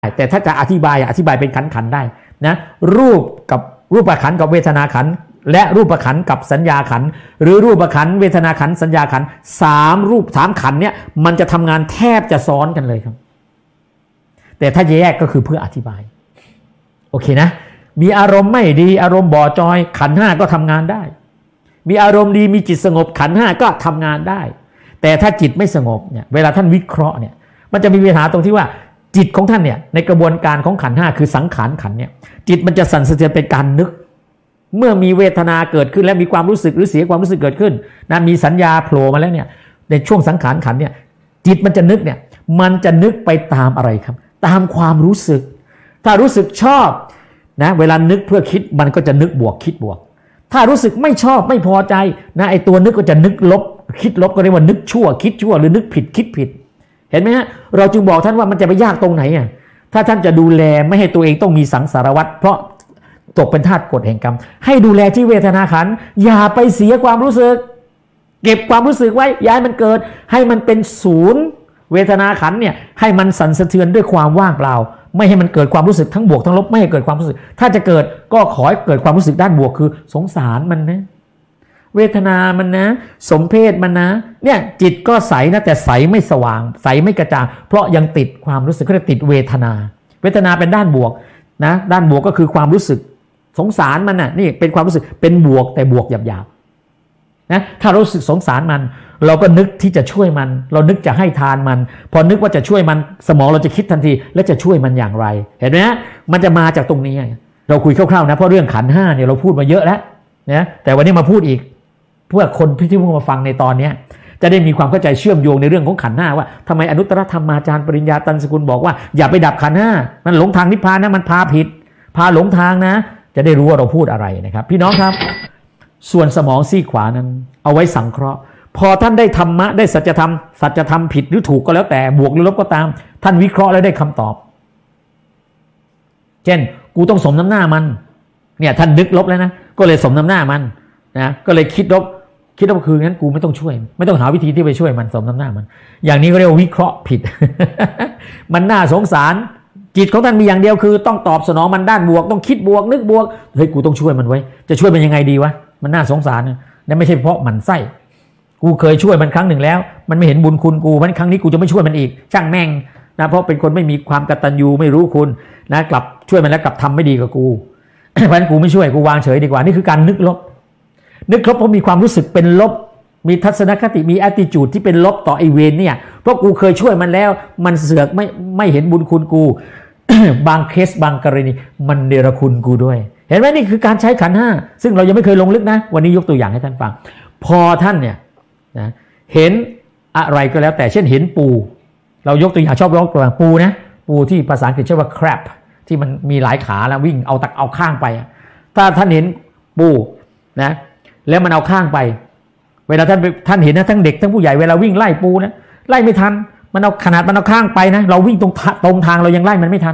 แต่ถ้าจะอธิบายเป็นขันธ์ได้นะรูปกับรูปขันธ์กับเวทนาขันธ์และรูปขันธ์กับสัญญาขันธ์หรือรูปขันธ์เวทนาขันธ์สัญญาขันธ์3 ขันธ์เนี่ยมันจะทำงานแทบจะซ้อนกันเลยครับแต่ถ้าแยกก็คือเพื่ออธิบายโอเคนะมีอารมณ์ไม่ดีอารมณ์บ่อจอยขันธ์5ก็ทำงานได้มีอารมณ์ดีมีจิตสงบขันธ์5ก็ทำงานได้แต่ถ้าจิตไม่สงบเนี่ยเวลาท่านวิเคราะห์เนี่ยมันจะมีปัญหาตรงที่ว่าจิตของท่านเนี่ยในกระบวนการของขันธ์5คือสังขารขันธ์เนี่ยจิตมันจะสั่นสะเทือนเป็นการนึกเมื่อมีเวทนาเกิดขึ้นและมีความรู้สึกหรือเสียความรู้สึกเกิดขึ้นนะมีสัญญาโผล่มาแล้วเนี่ยในช่วงสังขารขันธ์เนี่ยจิตมันจะนึกเนี่ยมันจะนึกไปตามอะไรครับตามความรู้สึกถ้ารู้สึกชอบนะเวลานึกเพื่อคิดมันก็จะนึกบวกคิดบวกถ้ารู้สึกไม่ชอบไม่พอใจนะไอตัวนึกก็จะนึกลบคิดลบก็เรียกว่านึกชั่วคิดชั่วหรือนึกผิดคิดผิดเห็นไหมฮะเราจึงบอกท่านว่ามันจะไปยากตรงไหนอ่ะถ้าท่านจะดูแลไม่ให้ตัวเองต้องมีสังสารวัฏเพราะตกเป็นทาสกฎแห่งกรรมให้ดูแลที่เวทนาขันธ์อย่าไปเสียความรู้สึกเก็บความรู้สึกไว้ย้ายมันเกิดให้มันเป็นศูนย์เวทนาขันธ์เนี่ยให้มันสั่นสะเทือนด้วยความว่างเปล่าไม่ให้มันเกิดความรู้สึกทั้งบวกทั้งลบไม่ให้เกิดความรู้สึกถ้าจะเกิดก็ขอให้เกิดความรู้สึกด้านบวกคือสงสารมันนะเวทนามันนะสมเพศมันนะเนี่ยจิตก็ใสนะแต่ใสไม่สว่างใสไม่กระจ่างเพราะยังติดความรู้สึกก็จะติดเวทนาเป็นด้านบวกนะด้านบวกก็คือความรู้สึกสงสารมันน่ะนี่เป็นความรู้สึกเป็นบวกแต่บวกหยาบๆนะถ้ารู้สึกสงสารมันเราก็นึกที่จะช่วยมันเรานึกจะให้ทานมันพอนึกว่าจะช่วยมันสมองเราจะคิดทันทีแล้วจะช่วยมันอย่างไรเห็นไหมมันจะมาจากตรงนี้เราคุยคร่าวๆนะเพราะเรื่องขันธ์5เนี่ยเราพูดมาเยอะแล้วนะแต่วันนี้มาพูดอีกเพื่อคนที่เพิ่งมาฟังในตอนนี้จะได้มีความเข้าใจเชื่อมโยงในเรื่องของขันธ์5ว่าทำไมอนุตตรธรรมาจารย์ปริญญาตันสกุลบอกว่าอย่าไปดับขันธ์5มันหลงทางนิพพานนะมันพาผิดพาหลงทางนะจะได้รู้ว่าเราพูดอะไรนะครับพี่น้องครับส่วนสมองซีกขวานั้นเอาไว้สังเคราะห์พอท่านได้ธรรมะได้สัจธรรมผิดหรือถูกก็แล้วแต่บวกหรือลบก็ตามท่านวิเคราะห์แล้วได้คำตอบเช่นกูต้องสมน้ำหน้ามันเนี่ยท่านนึกลบแล้วนะก็เลยสมน้ำหน้ามันนะก็เลยคิดลบคืองั้นกูไม่ต้องช่วยไม่ต้องหาวิธีที่ไปช่วยมันสมน้ำหน้ามันอย่างนี้ก็เรียกว่าวิเคราะห์ผิด มันน่าสงสารจิตของท่านมีอย่างเดียวคือต้องตอบสนองมันด้านบวกต้องคิดบวกนึกบวกเฮ้ยกูต้องช่วยมันไว้จะช่วยมันยังไงดีวะมันน่าสงสารนะนั่นไม่ใช่เพราะหมั่นไส้กูเคยช่วยมันครั้งหนึ่งแล้วมันไม่เห็นบุญคุณกูมันครั้งนี้กูจะไม่ช่วยมันอีกช่างแม่งนะเพราะเป็นคนไม่มีความกตัญญูไม่รู้คุณนะกลับช่วยมันแล้วกลับทำไม่ดีกับกู เพราะฉะนั้นกูไม่ช่วยกูวางเฉยดีกว่านี่คือการนึกลบเพราะมีความรู้สึกเป็นลบมีทัศนคติมี attitude ที่เป็นลบต่อไอเวรเนี่ยเพราะกูเคยช่วยมันแล้วมันเสือกไม่เห็นบุญคุณกู บางเคสบางกรณีมันเนรคุณกูด้วยเห็นไหมนี่คือการใช้ขันธ์5ซึ่งเรายังไม่เคยลงลึกนะวันนี้ยกตัวอย่างให้ท่านฟังพอท่านเนี่ยนะเห็นอะไรก็แล้วแต่เช่นเห็นปูเรายกตัวอย่างชอบยกตัวอย่างปูนะปูที่ภาษาอังกฤษชื่อว่า crab ที่มันมีหลายขาแล้ววิ่งเอาข้างไปถ้าท่านเห็นปูนะแล้วมันเอาข้างไปเวลาท่านเห็นนะทั้งเด็กทั้งผู้ใหญ่เวลาวิ่งไล่ปูนะไล่ไม่ทันมันเอาขนาดมันเอาข้างไปนะเราวิ่งตรงทางเรายังไล่มันไม่ทัน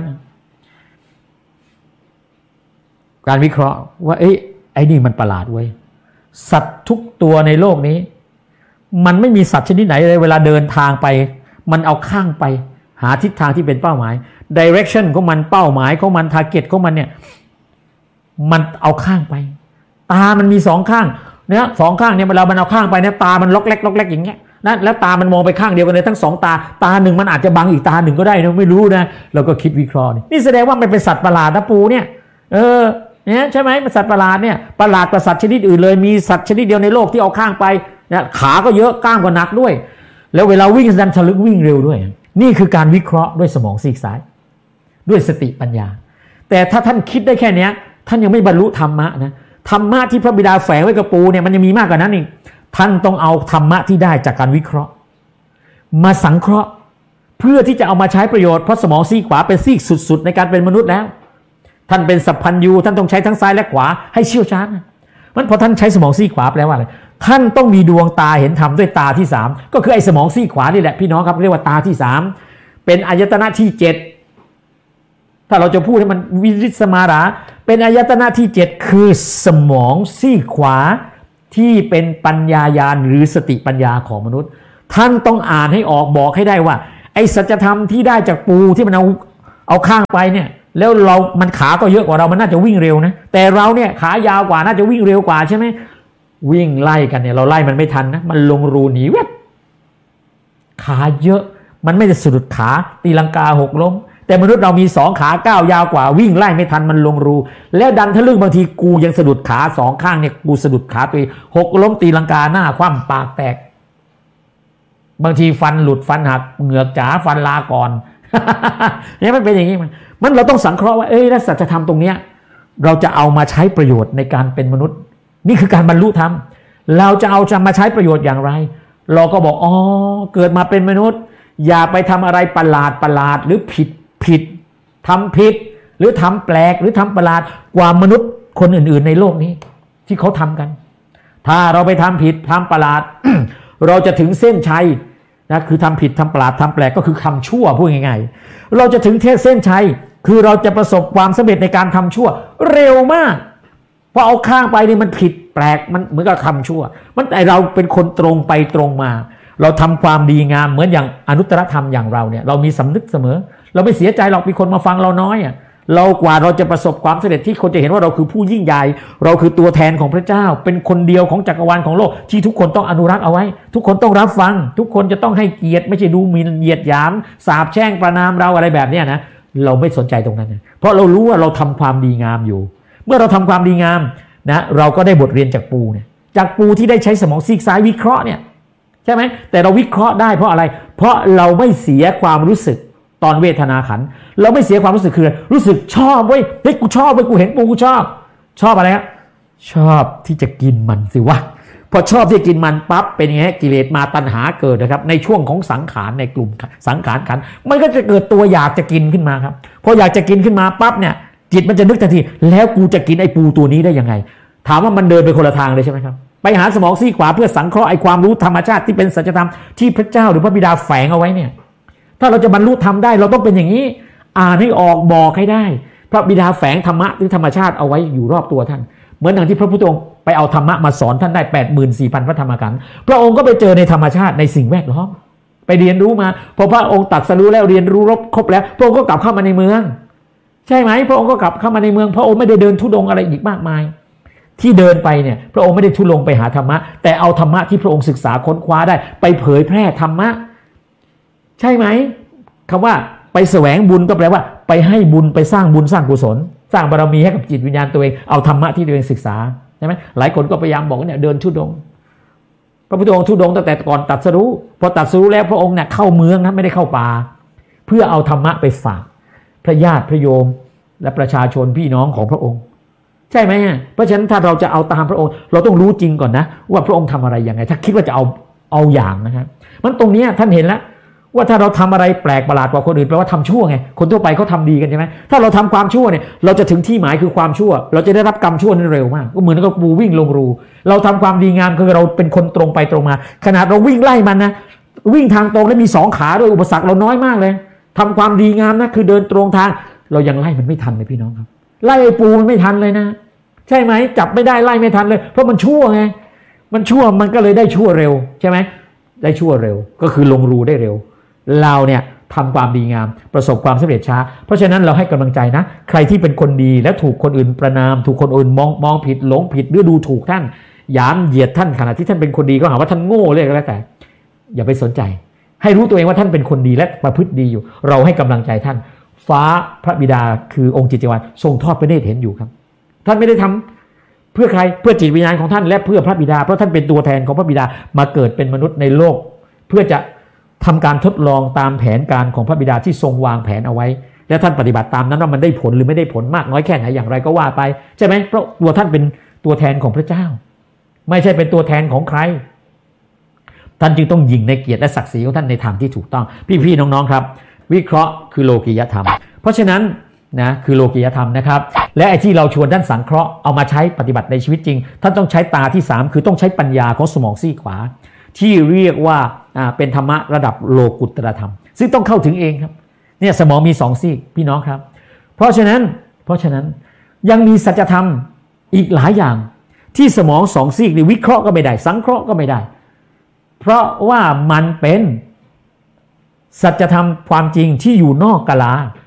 การวิเคราะห์ว่าไอ้นี่มันประหลาดเว้ยสัตว์ทุกตัวในโลกนี้มันไม่มีสัตว์ชนิดไหนเลยเวลาเดินทางไปมันเอาข้างไปหาทิศทางที่เป็นเป้าหมาย direction ของมันเป้าหมายของมัน target ของมันเนี่ยมันเอาข้างไปตามันมี2ข้างเนี่ย2ข้างเนี่ยเวลามันเอาข้างไปเนี่ยตามันล็อกแรกอย่างเงี้ยนะแล้วตามันมองไปข้างเดียวกันเลยทั้ง2ตาหนึ่งมันอาจจะบังอีกตาหนึ่งก็ได้นะไม่รู้นะเราก็คิดวิเคราะห์นี่แสดงว่ามันเป็นสัตว์ประหลาดนะปูเนี่ยเนี่ยใช่ไหมมันสัตว์ประหลาดเนี่ยประหลาดกว่าสัตว์ชนิดอื่นเลยมีสัตว์ชนิดเดียวในโลกที่เอาข้างไปเนี่ยขาก็เยอะกล้ามก็หนักด้วยแล้วเวลาวิ่งดันทะลึกวิ่งเร็วด้วยนี่คือการวิเคราะห์ด้วยสมองซีกซ้ายด้วยสติปัญญาแต่ถ้าท่านคิดได้แค่นี้ท่านยังไม่บรรลุธรรมะนะธรรมะที่พระบิดาแฝงไว้กับปูเนี่ยมันยังมีมากกว่านั้นอีกท่านต้องเอาธรรมะที่ได้จากการวิเคราะห์มาสังเคราะห์เพื่อที่จะเอามาใช้ประโยชน์เพราะสมองซีกขวาเป็นซีกสุดๆในการเป็นมนุษย์แล้วท่านเป็นสัพพัญญูท่านต้องใช้ทั้งซ้ายและขวาให้เชี่ยวชาญมันพอท่านใช้สมองซีกขวาแปลว่าอะไรท่านต้องมีดวงตาเห็นธรรมด้วยตาที่3ก็คือไอ้สมองซีกขวานี่แหละพี่น้องครับเรียกว่าตาที่3เป็นอายตนะที่7ถ้าเราจะพูดให้มันวิริสมาราเป็นอายตนะที่7คือสมองซีกขวาที่เป็นปัญญาญาณหรือสติปัญญาของมนุษย์ท่านต้องอ่านให้ออกบอกให้ได้ว่าไอ้สัจธรรมที่ได้จากปูที่มันเอาเอาข้างไปเนี่ยแล้วมันขาก็เยอะกว่าเรามันน่าจะวิ่งเร็วนะแต่เราเนี่ยขายาวกว่าน่าจะวิ่งเร็วกว่าใช่ไหมวิ่งไล่กันเนี่ยเราไล่มันไม่ทันนะมันลงรูหนีเว็บขาเยอะมันไม่ได้สะดุดขาตีลังกาหกล้มแต่มนุษย์เรามี2ขาก้าวยาวกว่าวิ่งไล่ไม่ทันมันลงรูแล้วดันทะลึ่งบางทีกูยังสะดุดขา2ข้างเนี่ยกูสะดุดขาตัวเองหกล้มตีลังกาหน้าคว่ำปากแตกบางทีฟันหลุดฟันหักเหงือกจ๋าฟันลาก่อนเนี่ยมันเป็นอย่างนี้มันเราต้องสังเคราะห์ว่าแล้วสัจธรรมตรงเนี้ยเราจะเอามาใช้ประโยชน์ในการเป็นมนุษย์นี่คือการบรรลุธรรมเราจะมาใช้ประโยชน์อย่างไรเราก็บอกเกิดมาเป็นมนุษย์อย่าไปทำอะไรประหลาดหรือผิดทำผิดหรือทำแปลกหรือทำประหลาดกว่ามนุษย์คนอื่นๆในโลกนี้ที่เขาทำกันถ้าเราไปทำผิดทำประหลาด เราจะถึงเส้นชัยนะคือทำผิดทำประหลาดทำแปลกก็คือทำชั่วพูดง่ายๆเราจะถึงเส้นชัยคือเราจะประสบความสำเร็จในการทำชั่วเร็วมากพอเอาข้างไปนี่มันผิดแปลกมันเหมือนกับทำชั่วมันแต่เราเป็นคนตรงไปตรงมาเราทำความดีงามเหมือนอย่างอนุตตรธรรมอย่างเราเนี่ยเรามีสำนึกเสมอเราไม่เสียใจหรอกมีคนมาฟังเราน้อยเรากว่าเราจะประสบความสำเร็จที่คนจะเห็นว่าเราคือผู้ยิ่งใหญ่เราคือตัวแทนของพระเจ้าเป็นคนเดียวของจักรวาลของโลกที่ทุกคนต้องอนุรักษ์เอาไว้ทุกคนต้องรับฟังทุกคนจะต้องให้เกียรติไม่ใช่ดูหมิ่นเหยียดหยามสาปแช่งประณามเราอะไรแบบนี้นะเราไม่สนใจตรงนั้นนะเพราะเรารู้ว่าเราทำความดีงามอยู่เมื่อเราทำความดีงามนะเราก็ได้บทเรียนจากปูเนี่ยจากปูที่ได้ใช้สมองซีกซ้ายวิเคราะห์เนี่ยใช่ไหมแต่เราวิเคราะห์ได้เพราะอะไรเพราะเราไม่เสียความรู้สึกตอนเวทนาขันเราไม่เสียความรู้สึกคือรู้สึกชอบเว้ยกูชอบเว้ยกูเห็นปูกูชอบอะไรครับชอบที่จะกินมันสิวะพอชอบที่จะกินมันปั๊บเป็นไงกิเลสมาตัณหาเกิดนะครับในช่วงของสังขารในกลุ่มสังขารขันมันก็จะเกิดตัวอยากจะกินขึ้นมาครับพออยากจะกินขึ้นมาปั๊บเนี่ยจิตมันจะนึกทันทีแล้วกูจะกินไอ้ปูตัวนี้ได้ยังไงถามว่ามันเดินไปคนละทางเลยใช่ไหมครับไปหาสมองซีกขวาเพื่อสังเคราะห์ไอ้ความรู้ธรรมชาติที่เป็นสัจธรรมที่พระเจ้าหรือพระบิดาแฝงเอาไว้เนี่ยถ้าเราจะบรรลุธรรมได้เราต้องเป็นอย่างนี้อ่านให้ออกบอกให้ได้พระบิดาแฝงธรรมะหรือธรรมชาติเอาไว้อยู่รอบตัวท่านเหมือนอย่างที่พระพุทธองค์ไปเอาธรรมะมาสอนท่านได้ 84,000 พระธรรมขันธ์พระองค์ก็ไปเจอในธรรมชาติในสิ่งแวดล้อมไปเรียนรู้มาพอพระองค์ตรัสรู้แล้วเรียนรู้ครบแล้วพระองค์ก็กลับเข้ามาในเมืองใช่ไหมพระองค์ก็กลับเข้ามาในเมืองพระองค์ไม่ได้เดินธุดงค์อะไรอีกมากมายที่เดินไปเนี่ยพระองค์ไม่ได้ทุรลงไปหาธรรมะแต่เอาธรรมะที่พระองค์ศึกษาค้นคว้าได้ไปเผยแพร่ธรรมะใช่ไหมคำว่าไปแสวงบุญก็แปลว่าไปให้บุญไปสร้างบุญสร้างกุศลสร้างบารมีให้กับจิตวิญญาณตัวเองเอาธรรมะที่ตัวเองศึกษาใช่ไหมหลายคนก็พยายามบอกว่าเนี่ยเดินธุดงค์พระพุทธองค์ธุดงค์ตั้งแต่ก่อนตรัสรู้พอตรัสรู้แล้วพระองค์เนี่ยเข้าเมืองนะไม่ได้เข้าป่าเพื่อเอาธรรมะไปฝากพระญาติพระโยมและประชาชนพี่น้องของพระองค์ใช่ไหมเพราะฉะนั้นถ้าเราจะเอาตามพระองค์เราต้องรู้จริงก่อนนะว่าพระองค์ทำอะไรยังไงถ้าคิดว่าจะเอาอย่างนะครับมันตรงนี้ท่านเห็นแล้วว่าถ้าเราทำอะไรแปลกประหลาดกว่าคนอื่นแปลว่าทำชั่วไงคนทั่วไปเขาทำดีกันใช่ไหมถ้าเราทำความชั่วเนี่ยเราจะถึงที่หมายคือความชั่วเราจะได้รับกรรมชั่วนั้นเร็วมากก็เหมือนกับปูวิ่งลงรูเราทำความดีงามคือเราเป็นคนตรงไปตรงมาขนาดเราวิ่งไล่มันนะวิ่งทางตรงแล้วมี2ขาด้วยอุปสรรคเราน้อยมากเลยทำความดีงามนะคือเดินตรงทางเรายังไล่มันไม่ทันเลยพี่น้องครับไล่ไอ้ปูมันไม่ทันเลยนะใช่ไหมจับไม่ได้ไล่ไม่ทันเลยเพราะมันชั่วไงมันชั่วมันก็เลยได้ชั่วเร็วใช่ไหมได้ชั่วเร็วก็คือลงรูได้เร็วเราเนี่ยทำความดีงามประสบความสำเร็จช้าเพราะฉะนั้นเราให้กำลังใจนะใครที่เป็นคนดีและถูกคนอื่นประณามถูกคนอื่นมองผิดหลงผิดหรือดูถูกท่านหยามเหยียดท่านขณะที่ท่านเป็นคนดีก็หาว่าท่านโง่เลยก็แล้วแต่อย่าไปสนใจให้รู้ตัวเองว่าท่านเป็นคนดีและประพฤติดีอยู่เราให้กำลังใจท่านฟ้าพระบิดาคือองค์จิตจักรวาลทรงทอดพระเนตรเห็นอยู่ครับท่านไม่ได้ทำเพื่อใครเพื่อจิตวิญญาณของท่านและเพื่อพระบิดาเพราะท่านเป็นตัวแทนของพระบิดามาเกิดเป็นมนุษย์ในโลกเพื่อจะทำการทดลองตามแผนการของพระบิดาที่ทรงวางแผนเอาไว้และท่านปฏิบัติตามนั้นว่ามันได้ผลหรือไม่ได้ผลมากน้อยแค่ไหนอย่างไรก็ว่าไปใช่ไหมเพราะตัวท่านเป็นตัวแทนของพระเจ้าไม่ใช่เป็นตัวแทนของใครท่านจึงต้องยิงในเกียรติและศักดิ์ศรีของท่านในทางที่ถูกต้องพี่ๆน้องๆครับวิเคราะห์คือโลกียธรรมเพราะฉะนั้นนะคือโลกียธรรมนะครับและไอ้ที่เราชวนท่านสังเคราะห์เอามาใช้ปฏิบัติในชีวิตจริงท่านต้องใช้ตาที่3คือต้องใช้ปัญญาของสมองซีกขวาที่เรียกว่าเป็นธรรมะระดับโลกุตตรธรรมซึ่งต้องเข้าถึงเองครับเนี่ยสมองมี2ซีกพี่น้องครับเพราะฉะนั้นยังมีสัจธรรมอีกหลายอย่างที่สมอง2ซีกนี่วิเคราะห์ก็ไม่ได้สังเคราะห์ก็ไม่ได้เพราะว่ามันเป็นสัจธรรมความจริงที่อยู่นอกกาลา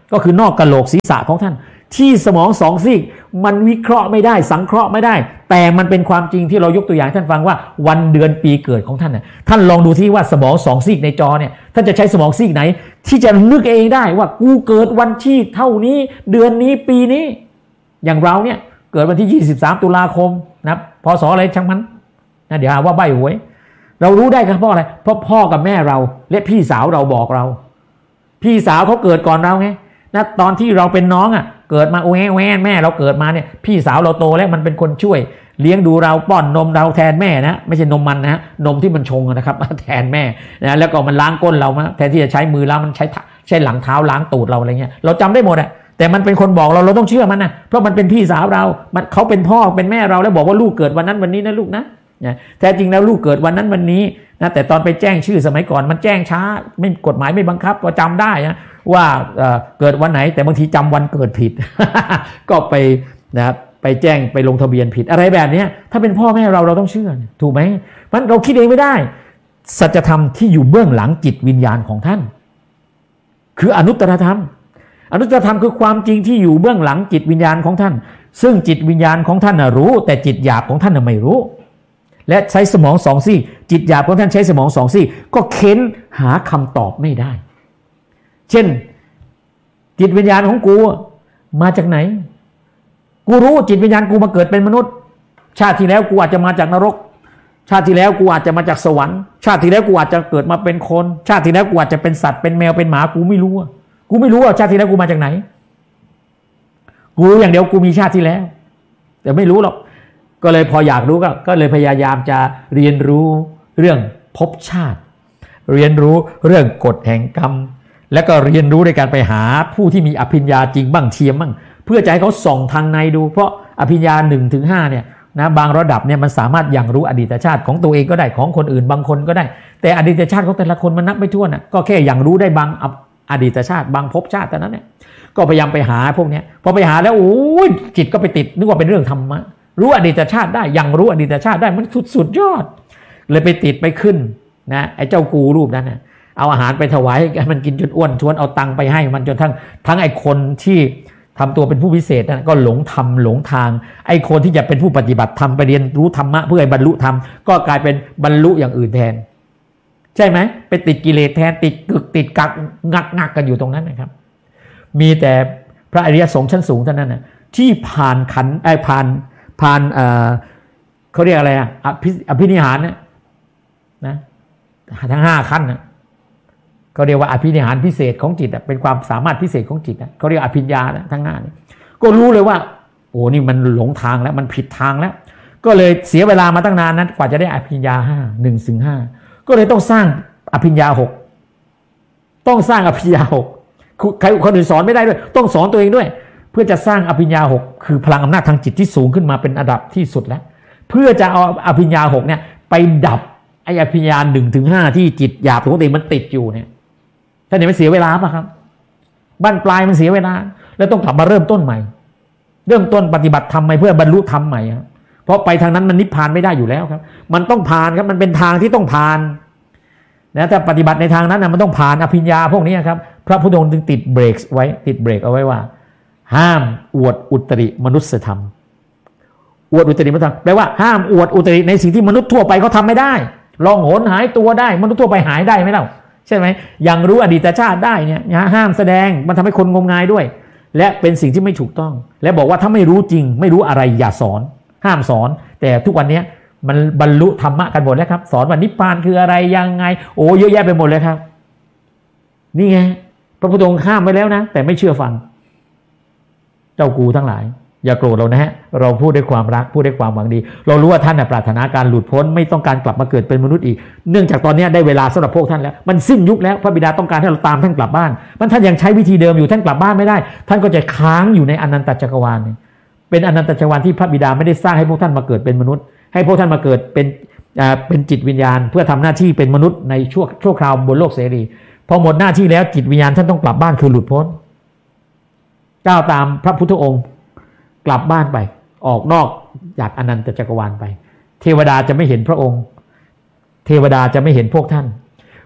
ก็คือนอกกะโหลกศีรษะของท่านที่สมองสองซีกมันวิเคราะห์ไม่ได้สังเคราะห์ไม่ได้แต่มันเป็นความจริงที่เรายกตัวอย่างท่านฟังว่าวันเดือนปีเกิดของท่านน่ะท่านลองดูที่ว่าสมองสองซีกในจอเนี่ยท่านจะใช้สมองซีกไหนที่จะนึกเองได้ว่ากูเกิดวันที่เท่านี้เดือนนี้ปีนี้อย่างเราเนี่ยเกิดวันที่23ตุลาคมนะพศอะไรช่างมันนะเดี๋ยวหาว่าใบ้หวยเรารู้ได้ครับเพราะอะไรเพราะพ่อกับแม่เราและพี่สาวเราบอกเราพี่สาวเขาเกิดก่อนเราไงนะตอนที่เราเป็นน้องอ่ะเกิดมาโอ้แว่แม่เราเกิดมาเนี่ยพี่สาวเราโตแล้วมันเป็นคนช่วยเลี้ยงดูเราป้อนนมเราแทนแม่นะไม่ใช่นมมันนะนมที่มันชงนะครับแทนแม่นะแล้วก็มันล้างก้นเราแทนที่จะใช้มือล้างมันใช้หลังเท้าล้างตูดเราอะไรเงี้ยเราจำได้หมดอ่ะแต่มันเป็นคนบอกเราต้องเชื่อมันนะเพราะมันเป็นพี่สาวเราเขาเป็นพ่อเป็นแม่เราแล้วบอกว่าลูกเกิดวันนั้นวันนี้นะลูกนะแท้จริงแล้วลูกเกิดวันนั้นวันนี้นะแต่ตอนไปแจ้งชื่อสมัยก่อนมันแจ้งช้าไม่กฎหมายไม่บังคับก็จำได้นะว่าเกิดวันไหนแต่บางทีจำวันเกิดผิด ก็ไปนะครับไปแจ้งไปลงทะเบียนผิดอะไรแบบนี้ถ้าเป็นพ่อแม่เราต้องเชื่อถูกไหมมันเราคิดเองไม่ได้สัจธรรมที่อยู่เบื้องหลังจิตวิญญาณของท่านคืออนุตตรธรรมอนุตตรธรรมคือความจริงที่อยู่เบื้องหลังจิตวิญญาณของท่านซึ่งจิตวิญญาณของท่านรู้แต่จิตหยาบของท่านไม่รู้และใช้สมองสองซี่จิตหยาบของท่านใช้สมองสองซี่ก็เค้นหาคำตอบไม่ได้เช่นจิตวิญญาณของกูมาจากไหนกูรู้จิตวิญญาณกูมาเกิดเป็นมนุษย์ชาติที่แล้วกูอาจจะมาจากนรกชาติที่แล้วกูอาจจะมาจากสวรรค์ชาติที่แล้วกูอาจจะเกิดมาเป็นคนชาติที่แล้วกูอาจจะเป็นสัตว์เป็นแมวเป็นหมากูไม่รู้ว่าชาติที่แล้วกูมาจากไหนกูรู้อย่างเดียวกูมีชาติที่แล้วแต่ไม่รู้หรอกก็เลยพออยากรู้ก็เลยพยายามจะเรียนรู้เรื่องภพชาติเรียนรู้เรื่องกฎแห่งกรรมและก็เรียนรู้ในการไปหาผู้ที่มีอภิญญาจริงบ้างเทียมบ้างเพื่อจะให้เขาส่องทางในดูเพราะอภิญญา 1-5 เนี่ยนะบางระดับเนี่ยมันสามารถอย่างรู้อดีตชาติของตัวเองก็ได้ของคนอื่นบางคนก็ได้แต่อดีตชาติของแต่ละคนมันนับไม่ถ้วนก็แค่อย่างรู้ได้บางอดีตชาติบางภพชาติเท่านั้นเนี่ยก็พยายามไปหาพวกนี้พอไปหาแล้วโอ้ยจิตก็ไปติดนึกว่าเป็นเรื่องธรรมะรู้อดีตชาติได้อย่างรู้อดีตชาติได้มันสุดยอดเลยไปติดไปขึ้นนะไอ้เจ้ากูรูปนั้นนะเอาอาหารไปถวายให้มันกินจนอ้วนชวนเอาตังค์ไปให้มันจนทั้งไอ้คนที่ทำตัวเป็นผู้พิเศษนะก็หลงธรรมหลงทางไอ้คนที่จะเป็นผู้ปฏิบัติธรรมไปเรียนรู้ธรรมะเพื่อให้บรรลุธรรมก็กลายเป็นบรรลุอย่างอื่นแทนใช่ไหมไปติดกิเลสแทนติดกึกติดกักงักกันอยู่ตรงนั้นนะครับมีแต่พระอริยสงฆ์ชั้นสูงเท่านั้นนะที่ผ่านขันผ่านเขาเรียกอะไรอภินิหารนะทั้ง5ขั้นนะเขาเรียกว่าอภินิหารพิเศษของจิตเป็นความสามารถพิเศษของจิตเขาเรียกอภิญญาทั้ง5นี่ก็รู้เลยว่าโอ้นี่มันหลงทางแล้วมันผิดทางแล้วก็เลยเสียเวลามาตั้งนานนั้นกว่าจะได้อภิญญา5 1-5ก็เลยต้องสร้างอภิญญา6ต้องสร้างอภิญญา6ใครคนอื่นสอนไม่ได้ด้วยต้องสอนตัวเองด้วยเพื่อจะสร้างอภิญญา6คือพลังอำนาจทางจิตที่สูงขึ้นมาเป็นระดับที่สุดแล้วเพื่อจะเอาอภิญญา6เนี่ยไปดับไอ้อภิญญา 1-5 ที่จิตหยาบปกติมันติดอยู่เนี่ยท่านเห็นมันเสียเวลาป่ะครับบั้นปลายมันเสียเวลาแล้วต้องกลับมาเริ่มต้นใหม่เริ่มต้นปฏิบัติธรรมใหม่เพื่อบรรลุธรรมใหม่ครับเพราะไปทางนั้นมันนิพพานไม่ได้อยู่แล้วครับมันต้องผ่านครับมันเป็นทางที่ต้องผ่านนะถ้าปฏิบัติในทางนั้นนะมันต้องผ่านอภิญญาพวกนี้ครับพระพุทธองค์จึงติดเบรกเอาไว้ว่าห้ามอวดอุตริมนุสธรรมอวดอุตริมนุสธรรมแปลว่าห้ามอวดอุตริในสิ่งที่มนุษย์ทั่วไปเขาทำไม่ได้ลองโหนหายตัวได้มนุษย์ทั่วไปหายได้ไหมเล่าใช่ไหมอย่างรู้อดีตชาติได้เนี่ยห้ามแสดงมันทำให้คนงมงายด้วยและเป็นสิ่งที่ไม่ถูกต้องและบอกว่าถ้าไม่รู้จริงไม่รู้อะไรอย่าสอนห้ามสอนแต่ทุกวันนี้มันบรรลุธรรมะกันหมดแล้วครับสอนว่านิพพานคืออะไรยังไงโอ้เยอะแยะไปหมดเลยครับนี่ไงพระพุทธองค์ห้ามไว้แล้วนะแต่ไม่เชื่อฟังเจ้ากูทั้งหลายอย่าโกรธเรานะฮะเราพูดด้วยความรักพูดด้วยความหวังดีเรารู้ว่าท่านปรารถนาการหลุดพ้นไม่ต้องการกลับมาเกิดเป็นมนุษย์อีกเนื่องจากตอนนี้ได้เวลาสำหรับพวกท่านแล้วมันสิ้นยุคแล้วพระบิดาต้องการให้เราตามท่านกลับบ้านท่านยังใช้วิธีเดิมอยู่ท่านกลับบ้านไม่ได้ท่านก็จะค้างอยู่ในอนันตจักรวาลเป็นอนันตจักรวาลที่พระบิดาไม่ได้สร้างให้พวกท่านมาเกิดเป็นมนุษย์ให้พวกท่านมาเกิดเป็นจิตวิญญาณเพื่อทำหน้าที่เป็นมนุษย์ในชั่วคราวบนโลกเสรีพอหมดหน้าที่แล้วจิตวิญญาณท่านต้องกลับบ้านคือหลุดพ้นก้าวตามพระพุทธองค์กลับบ้านไปออกนอกจากอนันตจักรวาลไปเทวดาจะไม่เห็นพระองค์เทวดาจะไม่เห็นพวกท่าน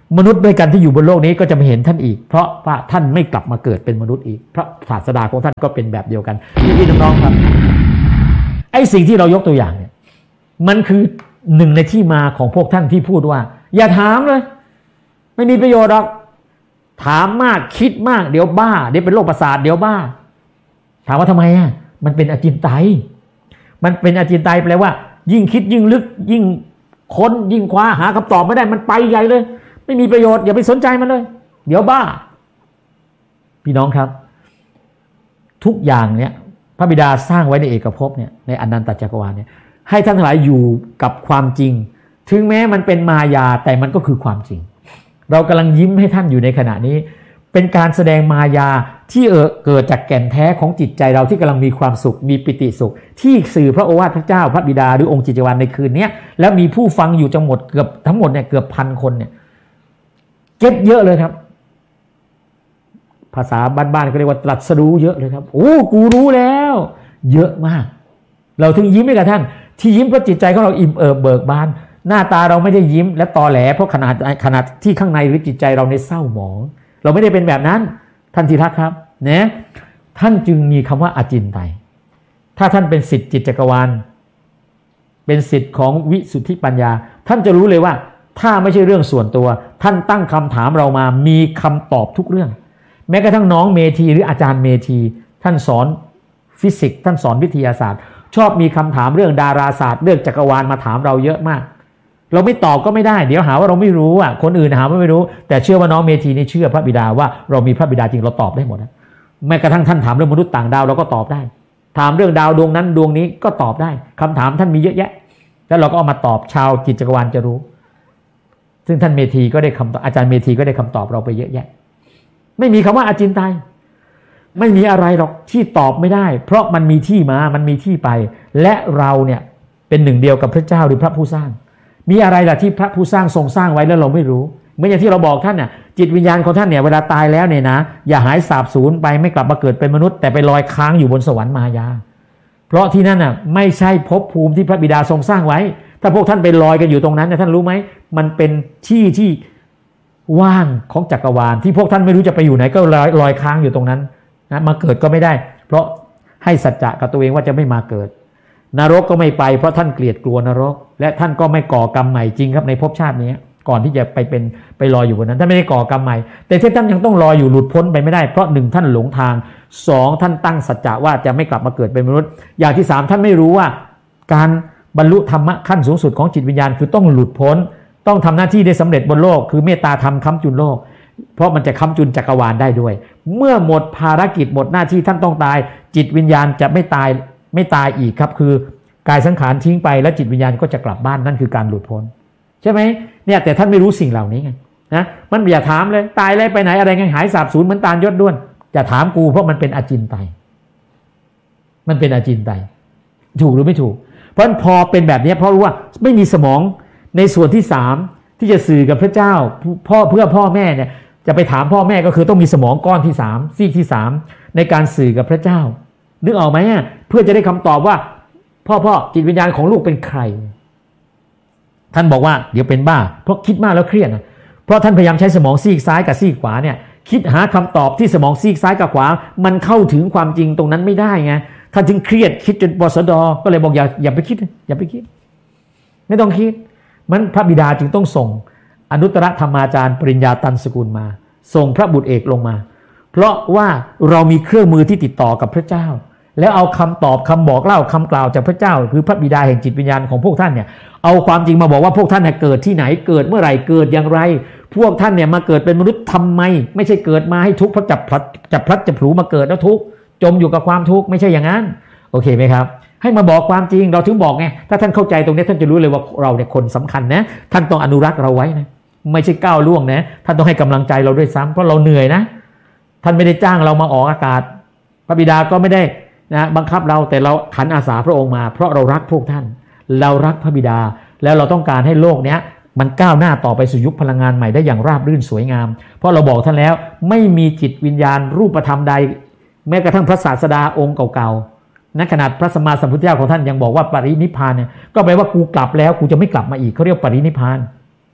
มนุษย์ด้วยกันที่อยู่บนโลกนี้ก็จะไม่เห็นท่านอีกเพราะว่าท่านไม่กลับมาเกิดเป็นมนุษย์อีกพระศาสดาของท่านก็เป็นแบบเดียวกันพี่น้องๆครับไอ้สิ่งที่เรายกตัวอย่างเนี่ยมันคือหนึ่งในที่มาของพวกท่านที่พูดว่าอย่าถามเลยไม่มีประโยชน์หรอกถามมากคิดมากเดี๋ยวบ้าเดี๋ยวเป็นโรคประสาทเดี๋ยวบ้าถามว่าทำไมอ่ะมันเป็นอจินไตยมันเป็นอจินไตยแปลว่ายิ่งคิดยิ่งลึกยิ่งค้นยิ่งคว้าหาคำตอบไม่ได้มันไปใหญ่เลยไม่มีประโยชน์อย่าไปสนใจมันเลยเดี๋ยวบ้าพี่น้องครับทุกอย่างเนี่ยพระบิดาสร้างไว้ในเอกภพเนี่ยในอนันตจักรวาลเนี่ยให้ท่านทั้งหลายอยู่กับความจริงถึงแม้มันเป็นมายาแต่มันก็คือความจริงเรากำลังยิ้มให้ท่านอยู่ในขณะนี้เป็นการแสดงมายาที่เกิดจากแก่นแท้ของจิตใจเราที่กำลังมีความสุขมีปิติสุขที่สื่อพระโอวาทพระเจ้าพระบิดาหรือองค์จิตวาลในคืนนี้แล้วมีผู้ฟังอยู่ทั้งหมดเกือบทั้งหมดเนี่ยเกือบ1,000 คนเนี่ยเก็ตเยอะเลยครับภาษาบ้านๆก็เรียกว่าตรัสรู้เยอะเลยครับโอ้กูรู้แล้วเยอะมากเราถึงยิ้มให้กับท่านที่ยิ้มเพราะจิตใจของเราอิ่มเอิบเบิกบานหน้าตาเราไม่ได้ยิ้มและตอแหลเพราะขนาดที่ข้างในหรือจิตใจเราในเศร้าหมองเราไม่ได้เป็นแบบนั้นท่านที่รักครับนะท่านจึงมีคำว่าอจินไตยถ้าท่านเป็นศิษย์จิตจักรวาลเป็นศิษย์ของวิสุทธิปัญญาท่านจะรู้เลยว่าถ้าไม่ใช่เรื่องส่วนตัวท่านตั้งคำถามเรามามีคำตอบทุกเรื่องแม้กระทั่งน้องเมธีหรืออาจารย์เมธีท่านสอนฟิสิกส์ท่านสอนวิทยาศาสตร์ชอบมีคำถามเรื่องดาราศาสตร์เรื่องจักรวาลมาถามเราเยอะมากเราไม่ตอบก็ไม่ได้เดี๋ยวหาว่าเราไม่รู้อ่ะคนอื่นหาว่าไม่รู้แต่เชื่อว่าน้องเมธีนี่เชื่อพระบิดาว่าเรามีพระบิดาจริงเราตอบได้หมดนะแม้กระทั่งท่านถามเรื่องมนุษย์ต่างดาวเราก็ตอบได้ถามเรื่องดาวดวงนั้นดวงนี้ก็ตอบได้คำถามท่านมีเยอะแยะแล้วเราก็เอามาตอบชาวจิตจักรวาลจะรู้ซึ่งท่านเมธีก็ได้คำตอบอาจารย์เมธีก็ได้คำตอบเราไปเยอะแยะไม่มีคำว่าอจินไตยไม่มีอะไรหรอกที่ตอบไม่ได้เพราะมันมีที่มามันมีที่ไปและเราเนี่ยเป็นหนึ่งเดียวกับพระเจ้าหรือพระผู้สร้างมีอะไรล่ะที่พระผู้สร้างทรงสร้างไว้แล้วเราไม่รู้เหมือนอย่างที่เราบอกท่านเนี่ยจิตวิญญาณของท่านเนี่ยเวลาตายแล้วเนี่ยนะอย่าหายสาบสูญไปไม่กลับมาเกิดเป็นมนุษย์แต่ไปลอยค้างอยู่บนสวรรค์มายาเพราะที่นั่นน่ะไม่ใช่ภพภูมิที่พระบิดาทรงสร้างไว้ถ้าพวกท่านไปลอยกันอยู่ตรงนั้นท่านรู้ไหมมันเป็นที่ว่างของจักรวาลที่พวกท่านไม่รู้จะไปอยู่ไหนก็ลอยค้างอยู่ตรงนั้นนะมาเกิดก็ไม่ได้เพราะให้สัจจะกับตัวเองว่าจะไม่มาเกิดนรกก็ไม่ไปเพราะท่านเกลียดกลัวนรกและท่านก็ไม่ก่อกรรมใหม่จริงครับในภพชาตินี้ก่อนที่จะไปลอยอยู่บนนั้นท่านไม่ได้ก่อกรรมใหม่แต่ที่ท่านยังต้องลอยอยู่หลุดพ้นไปไม่ได้เพราะ1ท่านหลงทาง2ท่านตั้งสัจจะว่าจะไม่กลับมาเกิดเป็นมนุษย์อย่างที่3ท่านไม่รู้ว่าการบรรลุธรรมะขั้นสูงสุดของจิตวิญญาณคือต้องหลุดพ้นต้องทำหน้าที่ได้สำเร็จบนโลกคือเมตตาธรรมค้ำจุนโลกเพราะมันจะค้ำจุนจักรวาลได้ด้วยเมื่อหมดภารกิจหมดหน้าที่ท่านต้องตายจิตวิญญาณจะไม่ตายอีกครับคือกายสังขารทิ้งไปแล้วจิตวิญญาณก็จะกลับบ้านนั่นคือการหลุดพ้นใช่ไหมเนี่ยแต่ท่านไม่รู้สิ่งเหล่านี้ไงนะมันอย่าถามเลยตายแล้วไปไหนอะไรไงหายสาบสูญเหมือนตาลยศด้วนอย่าถามกูเพราะมันเป็นอจินไตยมันเป็นอจินไตยถูกหรือไม่ถูกเพราะพอเป็นแบบนี้เพราะรู้ว่าไม่มีสมองในส่วนที่3ที่จะสื่อกับพระเจ้าเพื่อพ่อแม่เนี่ยจะไปถามพ่อแม่ก็คือต้องมีสมองก้อนที่3ซีกที่3ในการสื่อกับพระเจ้านึกออกไหมเพื่อจะได้คำตอบว่าพ่อจิตวิญญาณของลูกเป็นใครท่านบอกว่าเดี๋ยวเป็นบ้าเพราะคิดมากแล้วเครียดนะเพราะท่านพยายามใช้สมองซีกซ้ายกับซีกขวาเนี่ยคิดหาคำตอบที่สมองซีกซ้ายกับขวามันเข้าถึงความจริงตรงนั้นไม่ได้ไงท่านจึงเครียดคิดจนปสดก็เลยบอกอย่าไปคิดไม่ต้องคิดมันพระบิดาจึงต้องส่งอนุตตรธรรมาจารย์ปริญญาตันสกุลมาส่งพระบุตรเอกลงมาเพราะว่าเรามีเครื่องมือที่ติดต่อกับพระเจ้าแล้วเอาคำตอบคำบอกเล่าคำกล่าวจากพระเจ้าคือพระบิดาแห่งจิตวิญญาณของพวกท่านเนี่ยเอาความจริงมาบอกว่าพวกท่านเนี่ยเกิดที่ไหนเกิดเมื่อไหร่เกิดอย่างไรพวกท่านเนี่ยมาเกิดเป็นมนุษย์ทำไมไม่ใช่เกิดมาให้ทุกข์เพราะจับพลัดจับผลูมาเกิดแล้วทุกข์จมอยู่กับความทุกข์ไม่ใช่อย่างนั้นโอเคไหมครับให้มาบอกความจริงเราถึงบอกไงถ้าท่านเข้าใจตรงนี้ท่านจะรู้เลยว่าเราเนี่ยคนสำคัญนะท่านต้องอนุรักษ์เราไว้นะไม่ใช่ก้าวล่วงนะท่านต้องให้กำลังใจเราด้วยซ้ำเพราะเราเหนื่อยนะท่านไม่ได้จ้างเรามาออกอากาศพระบิดาก็ไม่ได้นะบังคับเราแต่เราขันอาสาพระองค์มาเพราะเรารักพวกท่านเรารักพระบิดาแล้วเราต้องการให้โลกเนี้ยมันก้าวหน้าต่อไปสู่ยุคพลังงานใหม่ได้อย่างราบรื่นสวยงามเพราะเราบอกท่านแล้วไม่มีจิตวิญญาณรูปธรรมใดแม้กระทั่งพระศาสดาองค์เก่าๆนั้นขนาดพระสัมมาสัมพุทธเจ้าของท่านยังบอกว่าปรินิพพานเนี่ยก็แปลว่ากูกลับแล้วกูจะไม่กลับมาอีกเขาเรียกปรินิพพาน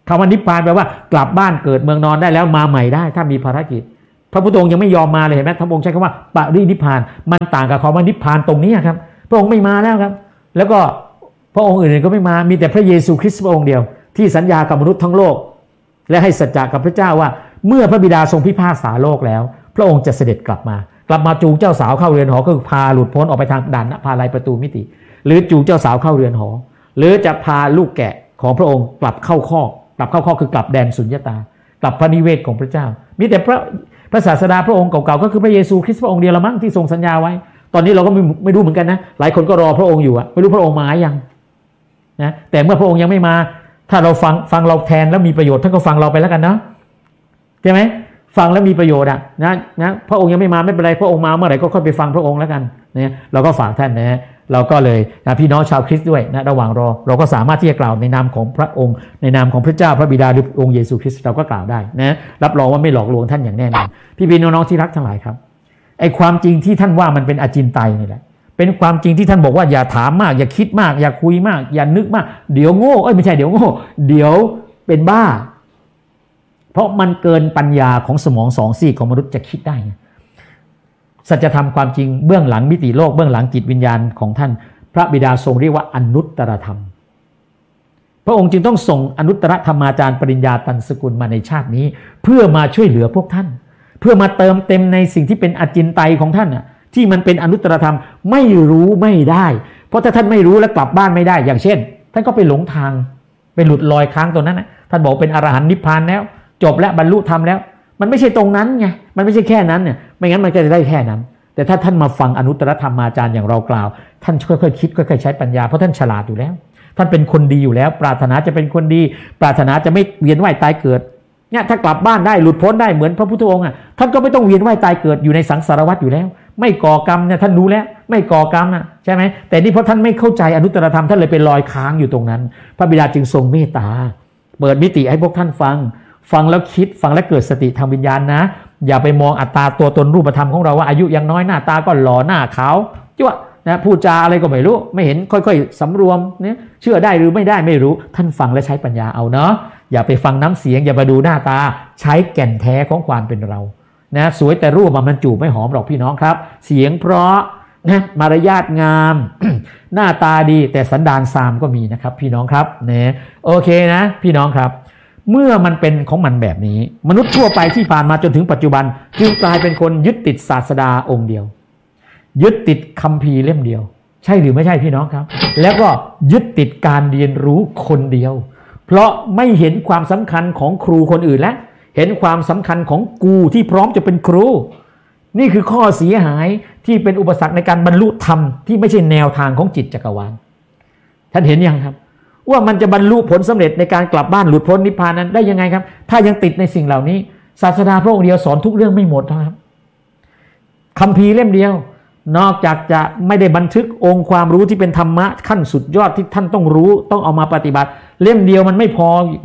คำว่านิพพานแปลว่ากลับบ้านเกิดเมืองนอนได้แล้วมาใหม่ได้ถ้ามีภารกิจพระพุทธองค์ยังไม่ยอมมาเลยเห็นไหมพระองค์ใช้คำว่าปรินิพพานมันต่างกับคำว่านิพพานตรงนี้ครับพระองค์ไม่มาแล้วครับแล้วก็พระองค์อื่นก็ไม่มามีแต่พระเยซูคริสต์พระองค์เดียวที่สัญญากับมนุษย์ทั้งโลกและให้สัจจะกับพระเจ้าว่าเมื่อพระบิดาทรงพิพากษาโลกแล้วพระองค์จะเสด็จกลับมาจูงเจ้าสาวเข้าเรือนหอก็คือพาหลุดพ้นออกไปทางด่านพาลัยประตูมิติหรือจูงเจ้าสาวเข้าเรือนหอหรือจะพาลูกแกะของพระองค์กลับเข้าคอกคือกลับแดนสุญญตากลับพระนิเวศของพระเจ้ามีแต่พระศาสดาพระองค์เก่าๆก็คือพระเยซูคริสต์พระองค์เดียวละมั้งที่ทรงสัญญาไว้ตอนนี้เราก็ไม่รู้เหมือนกันนะหลายคนก็รอพระองค์อยู่ไม่รู้พระองค์มายังนะแต่เมื่อพระองค์ยังไม่มาถ้าเราฟังเราแทนแล้วมีประโยชน์ท่านก็ฟังเราไปแล้วกันเนาะใช่ไหมฟังแล้วมีประโยชน์นะพระองค์ยังไม่มาไม่เป็นไรพระองค์มาเมื่อไหร่ก็ค่อยไปฟังพระองค์แล้วกันนะเราก็ฝากท่านนะเราก็เลยพี่น้องชาวคริสต์ด้วยนะระหว่างรอเราก็สามารถที่จะกล่าวในนามของพระองค์ในนามของพระเจ้าพระบิดาหรือองค์เยซูคริสต์เราก็กล่าวได้นะรับรองว่าไม่หลอกลวงท่านอย่างแน่นอนพี่น้องที่รักทั้งหลายครับไอ้ความจริงที่ท่านว่ามันเป็นอจินไตยนี่แหละเป็นความจริงที่ท่านบอกว่าอย่าถามมากอย่าคิดมากอย่าคุยมากอย่านึกมากเดี๋ยวโง่ไม่ใช่เดี๋ยวโง่เดี๋ยวเป็นบ้าเพราะมันเกินปัญญาของสมองสองซีกของมนุษย์จะคิดได้สัจธรรมความจริงเบื้องหลังมิติโลกเบื้องหลังจิตวิญญาณของท่านพระบิดาทรงเรียกว่าอนุตตรธรรมพระองค์จึงต้องส่งอนุตตรธรรมาจารย์ปริญญาตันสกุลมาในชาตินี้เพื่อมาช่วยเหลือพวกท่านเพื่อมาเติมเต็มในสิ่งที่เป็นอจินไตยของท่านที่มันเป็นอนุตตรธรรมไม่รู้ไม่ได้เพราะถ้าท่านไม่รู้แล้วกลับบ้านไม่ได้อย่างเช่นท่านก็ไปหลงทางไปหลุดลอยค้างตรงนั้นนะท่านบอกเป็นอรหันต์นิพพานแล้วจบแล้วบรรลุธรรมแล้วมันไม่ใช่ตรงนั้นไงมันไม่ใช่แค่นั้นเนี่ยไม่งั้นมันก็จะได้แค่นั้นแต่ถ้าท่านมาฟังอนุตตรธรรมาจารย์อย่างเรากล่าวท่านค่อยๆคิดค่อยๆใช้ปัญญาเพราะท่านฉลาดอยู่แล้วท่านเป็นคนดีอยู่แล้วปรารถนาจะเป็นคนดีปรารถนาจะไม่เวียนว่ายตายเกิดเนี่ยถ้ากลับบ้านได้หลุดพ้นได้เหมือนพระพุทธองค์ท่านก็ไม่ต้องเวียนว่ายตายเกิดอยู่ในสังสารวัฏอยู่แล้วไม่ก่อกรรมเนี่ยท่านรู้แล้วไม่ก่อกรรมใช่ไหมแต่นี่เพราะท่านไม่เข้าใจอนุตตรธรรมท่านเลยไปลอยค้างอยู่ตรงนั้นพระบิดาจึงทรงเมตตาเปิดมิติให้พวกท่านฟังแล้วคิดฟังแล้วเกิดสติทางวิญญาณนะอย่าไปมองอัตตาตัวตนรูปธรรมของเราว่าอายุยังน้อยหน้าตาก็หล่อหน้าขาวจ้วนะพูดจาอะไรก็ไม่รู้ไม่เห็นค่อยๆสำรวมเนี่ยเชื่อได้หรือไม่ได้ไม่รู้ท่านฟังและใช้ปัญญาเอาเนาะอย่าไปฟังน้ำเสียงอย่าไปดูหน้าตาใช้แก่นแท้ของความเป็นเรานะสวยแต่รูปมันจูบไม่หอมหรอกพี่น้องครับเสียงเพราะนะมารยาทงาม หน้าตาดีแต่สันดานซามก็มีนะครับพี่น้องครับเนี่ยโอเคนะพี่น้องครับเมื่อมันเป็นของมันแบบนี้มนุษย์ทั่วไปที่ผ่านมาจนถึงปัจจุบันจึงกลายเป็นคนยึดติดศาสดาองค์เดียวยึดติดคัมภีร์เล่มเดียวใช่หรือไม่ใช่พี่น้องครับแล้วก็ยึดติดการเรียนรู้คนเดียวเพราะไม่เห็นความสำคัญของครูคนอื่นและเห็นความสำคัญของกูที่พร้อมจะเป็นครูนี่คือข้อเสียหายที่เป็นอุปสรรคในการบรรลุธรรมที่ไม่ใช่แนวทางของจิตจักรวาลท่านเห็นยังครับว่ามันจะบรรลุผลสำเร็จในการกลับบ้านหลุดพ้นนิพพานนั้นได้ยังไงครับถ้ายังติดในสิ่งเหล่านี้ศาสดาพระองค์เดียวสอนทุกเรื่องไม่หมดนะครับคัมภีร์เล่มเดียวนอกจากจะไม่ได้บันทึกองค์ความรู้ที่เป็นธรรมะขั้นสุดยอดที่ท่านต้องรู้ต้องเอามาปฏิบัติเล่มเดียวมันไม่พอ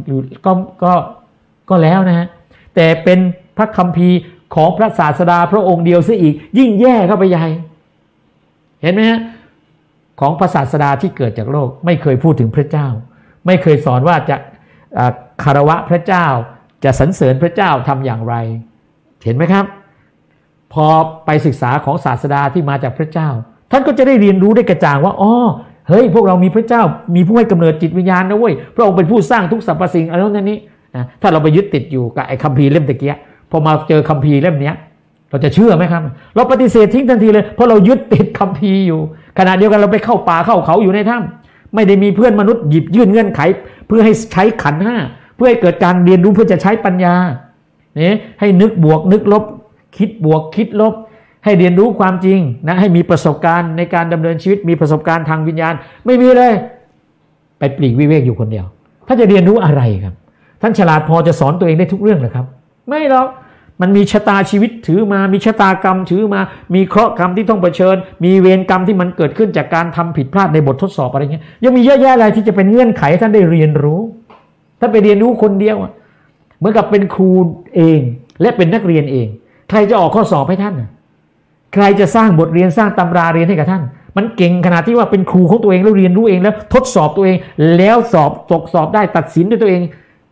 ก็แล้วนะฮะแต่เป็นพระคัมภีร์ของพระศาสดาพระองค์เดียวซะอีกยิ่งแย่เข้าไปใหญ่เห็นไหมฮะของพระศาสดาที่เกิดจากโลกไม่เคยพูดถึงพระเจ้าไม่เคยสอนว่าจะคารวะพระเจ้าจะสรรเสริญพระเจ้าทำอย่างไรเห็นไหมครับพอไปศึกษาของศาสดาที่มาจากพระเจ้าท่านก็จะได้เรียนรู้ได้กระจ่างว่าอ๋อเฮ้ยพวกเรามีพระเจ้ามีผู้ให้กำเนิดจิตวิญญาณนะเว้ยพระองค์เป็นผู้สร้างทุกสรรพสิ่งอะไรนั้นนี้ถ้าเราไปยึดติดอยู่กับไอ้คัมภีร์เล่มตะเกียพอมาเจอคัมภีร์เล่มนี้เราจะเชื่อไหมครับเราปฏิเสธทิ้งทันทีเลยเพราะเรายึดติดคัมภีร์อยู่ขณะเดียวกันเราไปเข้าป่าเข้าเขาอยู่ในถ้ำไม่ได้มีเพื่อนมนุษย์หยิบยื่นเงื่อนไขเพื่อให้ใช้ขันธ์ห้าเพื่อให้เกิดการเรียนรู้เพื่อจะใช้ปัญญาเนี่ยให้นึกบวกนึกลบคิดบวกคิดลบให้เรียนรู้ความจริงนะให้มีประสบการณ์ในการดำเนินชีวิตมีประสบการณ์ทางวิญญาณไม่มีเลยไปปลีกวิเวกอยู่คนเดียวท่านจะเรียนรู้อะไรครับท่านฉลาดพอจะสอนตัวเองได้ทุกเรื่องเหรอครับไม่หรอกมันมีชะตาชีวิตถือมามีชะตากรรมถือมามีเคราะห์กรรมที่ต้องเผชิญมีเวรกรรมที่มันเกิดขึ้นจากการทำผิดพลาดในบททดสอบอะไรเงี้ยยังมีเยอะแยะอะไรที่จะเป็นเงื่อนไขท่านได้เรียนรู้ท่านไปเรียนรู้คนเดียวเหมือนกับเป็นครูเองและเป็นนักเรียนเองใครจะออกข้อสอบให้ท่านใครจะสร้างบทเรียนสร้างตำราเรียนให้กับท่านมันเก่งขนาดที่ว่าเป็นครูของตัวเองแล้วเรียนรู้เองแล้วทดสอบตัวเองแล้วสอบตกสอบได้ตัดสินด้วยตัวเอง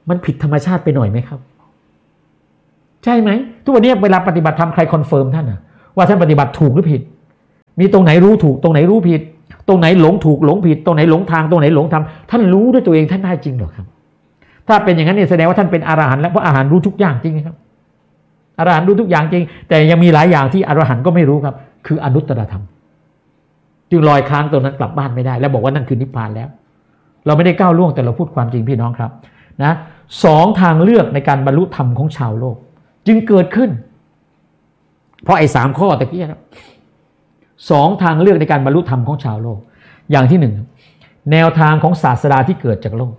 มันผิดธรรมชาติไปหน่อยไหมครับใช่ไหมทุกวันนี้เวลาปฏิบัติธรรมใครคอนเฟิร์มท่านนะว่าท่านปฏิบัติถูกหรือผิดมีตรงไหนรู้ถูกตรงไหนรู้ผิดตรงไหนหลงถูกหลงผิดตรงไหนหลงทางตรงไหนหลงธรรมท่านรู้ด้วยตัวเองท่านได้จริงหรอครับถ้าเป็นอย่างนั้นเนี่ยแสดงว่าท่านเป็นอรหันต์แล้วเพราะอรหันต์รู้ทุกอย่างจริงครับอรหันต์รู้ทุกอย่างจริงแต่ยังมีหลายอย่างที่อรหันต์ก็ไม่รู้ครับคืออนุตตรธรรมจึงลอยค้างตรงนั้นกลับบ้านไม่ได้แล้วบอกว่านั่นคือนิพพานแล้วเราไม่ได้ก้าวล่วงแต่เราพูดความจริงพี่น้องครับนะสองทางเลือกในการบรรลุธรรมของชาวโลกจึงเกิดขึ้นเพราะไอ้สามข้อตะกี้ครับสองทางเลือกในการบรรลุธรรมของชาวโลกอย่างที่หนึ่งแนวทางของศาสดาที่เกิดจากโลก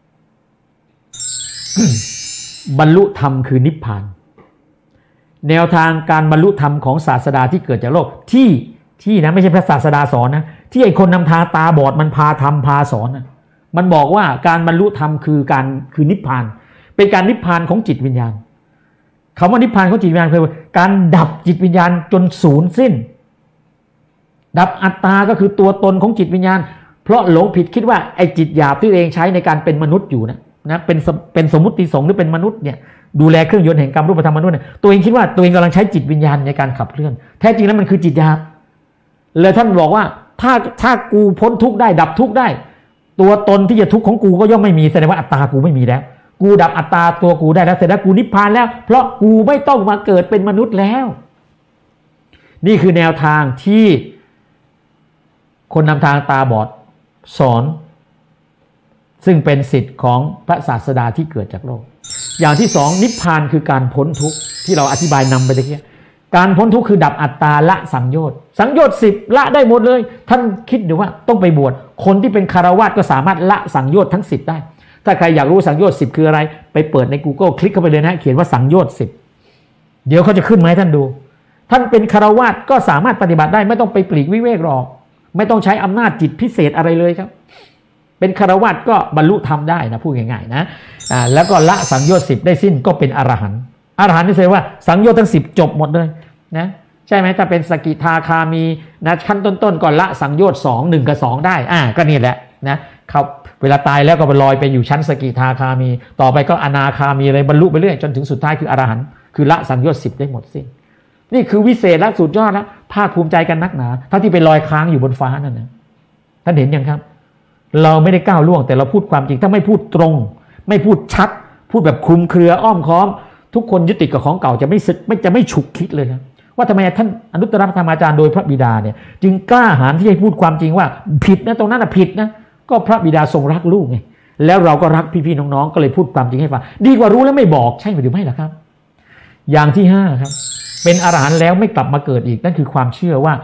บรรลุธรรมคือนิพพานแนวทางการบรรลุธรรมของศาสดาที่เกิดจากโลกที่นะไม่ใช่พระศาสดาสอนนะที่ไอ้คนนำทางตาบอดมันพาทำพาสอนนะมันบอกว่าการบรรลุธรรมคือนิพพานเป็นการนิพพานของจิตวิญญาณคำว่านิพพานของจิตวิญญาณคือการดับจิตวิญญาณจนสูญสิ้นดับอัตตาก็คือตัวตนของจิตวิญญาณเพราะหลงผิดคิดว่าไอ้จิตหยาบที่ตัวเองใช้ในการเป็นมนุษย์อยู่นะเป็นสมมุติสงฆ์หรือเป็นมนุษย์เนี่ยดูแลเครื่องยนต์แห่งกรรมรูปธรรมมนุษย์เนี่ยตัวเองคิดว่าตัวเองกำลังใช้จิตวิญญาณในการขับเคลื่อนแท้จริงแล้วมันคือจิตหยาบเลยท่านบอกว่าถ้ากูพ้นทุกข์ได้ดับทุกข์ได้ตัวตนที่จะทุกข์ของกูก็ย่อมไม่มีแสดงว่าอัตตากูไม่มีแล้วกูดับอัตตาตัวกูได้แล้วเสร็จแล้วกูนิพพานแล้วเพราะกูไม่ต้องมาเกิดเป็นมนุษย์แล้วนี่คือแนวทางที่คนนำทางตาบอดสอนซึ่งเป็นสิทธิ์ของพระศาสดาที่เกิดจากโลกอย่างที่สองนิพพานคือการพ้นทุกข์ที่เราอธิบายนำไปเมื่อกี้การพ้นทุกข์คือดับอัตตาละสังโยชน์10ละได้หมดเลยท่านคิดดูว่าต้องไปบวชคนที่เป็นคฤหัสถ์ก็สามารถละสังโยชน์ทั้ง10ได้ถ้าใครอยากรู้สังโยชน์10คืออะไรไปเปิดใน Google คลิกเข้าไปเลยนะเขียนว่าสังโยชน์10เดี๋ยวเขาจะขึ้นมาให้ท่านดูท่านเป็นคฤหัสถ์ก็สามารถปฏิบัติได้ไม่ต้องไปปลีกวิเวกหรอกไม่ต้องใช้อำนาจจิตพิเศษอะไรเลยครับเป็นคฤหัสถ์ก็บรรลุธรรมได้นะพูดง่ายๆนะแล้วก็ละสังโยชน์10ได้สิ้นก็เป็นอรหันต์นี่แสดงว่าสังโยชน์ทั้ง10จบหมดเลยนะใช่ไหมถ้าเป็นสกิทาคามีนะขั้นต้นๆก่อนละสังโยชน์2 1กับ2ได้ก็นี่แหละนะเขาเวลาตายแล้วก็ไปลอยไปอยู่ชั้นสกิทาคามีต่อไปก็อนาคามีอะไรบรรลุไปเรื่อยจนถึงสุดท้ายคืออรหันต์คือละสังโยชน์10ได้หมดสิ้นนี่คือวิเศษและสุดยอดแล้วภาคภูมิใจกันนักหนาถ้าที่ไปลอยค้างอยู่บนฟ้านั่นนะท่านเห็นยังครับเราไม่ได้ก้าวล่วงแต่เราพูดความจริงถ้าไม่พูดตรงไม่พูดชัดพูดแบบคลุมเครืออ้อมค้อมทุกคนยึดติดกับของเก่าจะไม่ฉุกคิดเลยนะว่าทำไมท่านอนุตตรธรรมาจารย์โดยพระบิดาเนี่ยจึงกล้าหาญที่จะพูดความจริงว่าผิดนะตรงนั้นนะผิดนะก็พระบิดาทรงรักลูกไงแล้วเราก็รักพี่ๆน้องๆก็เลยพูดความจริงให้ฟังดีกว่ารู้แล้วไม่บอกใช่หรือไม่ล่ะครับอย่างที่5ครับเป็นอรหันต์แล้วไม่กลับมาเกิดอีกนั่นคือความเชื่อว่า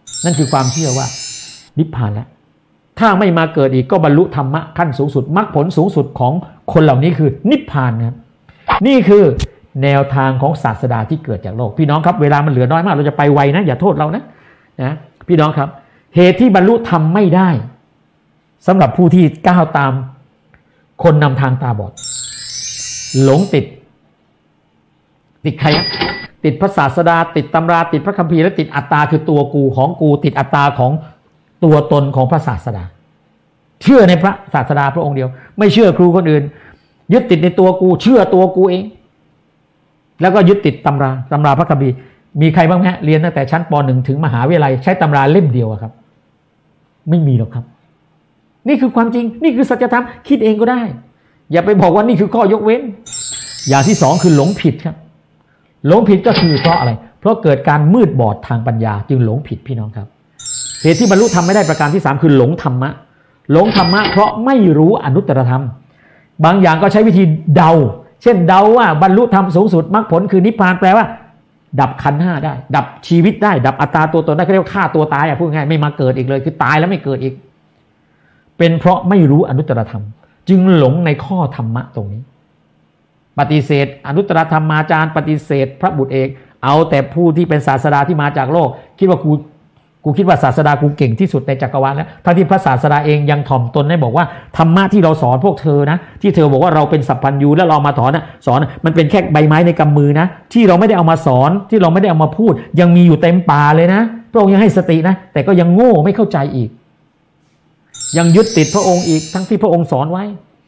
นิพพานแล้วถ้าไม่มาเกิดอีกก็บรรลุธรรมะขั้นสูงสุดมรรคผลสูงสุดของคนเหล่านี้คือนิพพานนะครับนี่คือแนวทางของศาสดาที่เกิดจากโลกพี่น้องครับเวลามันเหลือน้อยมากเราจะไปไวนะอย่าโทษเรานะพี่น้องครับเหตุที่บรรลุธรรมไม่ได้สำหรับผู้ที่ก้าวตามคนนำทางตาบอดหลงติดใครติดพระศาสดาติดตำราติดพระคัมภีร์และติดอัตตาคือตัวกูของกูติดอัตตาของตัวตนของพระศาสดาเชื่อในพระศาสดาพระองค์เดียวไม่เชื่อครูคนอื่นยึดติดในตัวกูเชื่อตัวกูเองแล้วก็ยึดติดตำราพระคัมภีร์มีใครบ้างฮะเรียนตั้งแต่ชั้นป .1 ถึงมหาวิทยาลัยใช้ตำราเล่มเดียวครับไม่มีหรอกครับนี่คือความจริงนี่คือสัจธรรมคิดเองก็ได้อย่าไปบอกว่านี่คือข้อยกเว้นอย่างที่2คือหลงผิดครับหลงผิดก็คือเพราะอะไรเพราะเกิดการมืดบอดทางปัญญาจึงหลงผิดพี่น้องครับเหตุที่บรรลุธรรมไม่ได้ประการที่3คือหลงธรรมะเพราะไม่รู้อนุตตรธรรมบางอย่างก็ใช้วิธีเดาเช่นเดาว่าบรรลุธรรมสูงสุดมรรคผลคือนิพพานแปลว่าดับขันธ์5ได้ดับชีวิตได้ดับอัตตาตัวตนได้เรียกว่าฆ่าตัวตายพูดง่ายไม่มาเกิดอีกเลยคือตายแล้วไม่เกิดอีกเป็นเพราะไม่รู้อนุตตรธรรมจึงหลงในข้อธรรมะตรงนี้ปฏิเสธอนุตตรธรรมาจารย์ปฏิเสธพระบุตรเอกเอาแต่ผู้ที่เป็นศาสดาที่มาจากโลกคิดว่ากูคิดว่าศาสดากูเก่งที่สุดในจักรวาลแล้วทั้งที่พระศาสดาเองยังถ่อมตนได้บอกว่าธรรมะที่เราสอนพวกเธอนะที่เธอบอกว่าเราเป็นสัพพัญญูแล้วเรามาสอนมันเป็นแค่ใบไม้ในกำมือนะที่เราไม่ได้เอามาสอนที่เราไม่ได้เอามาพูดยังมีอยู่เต็มป่าเลยนะพระองค์ยังให้สตินะแต่ก็ยังโง่ไม่เข้าใจอีกยังยึดติดพระองค์อีกทั้งที่พระองค์สอนไว้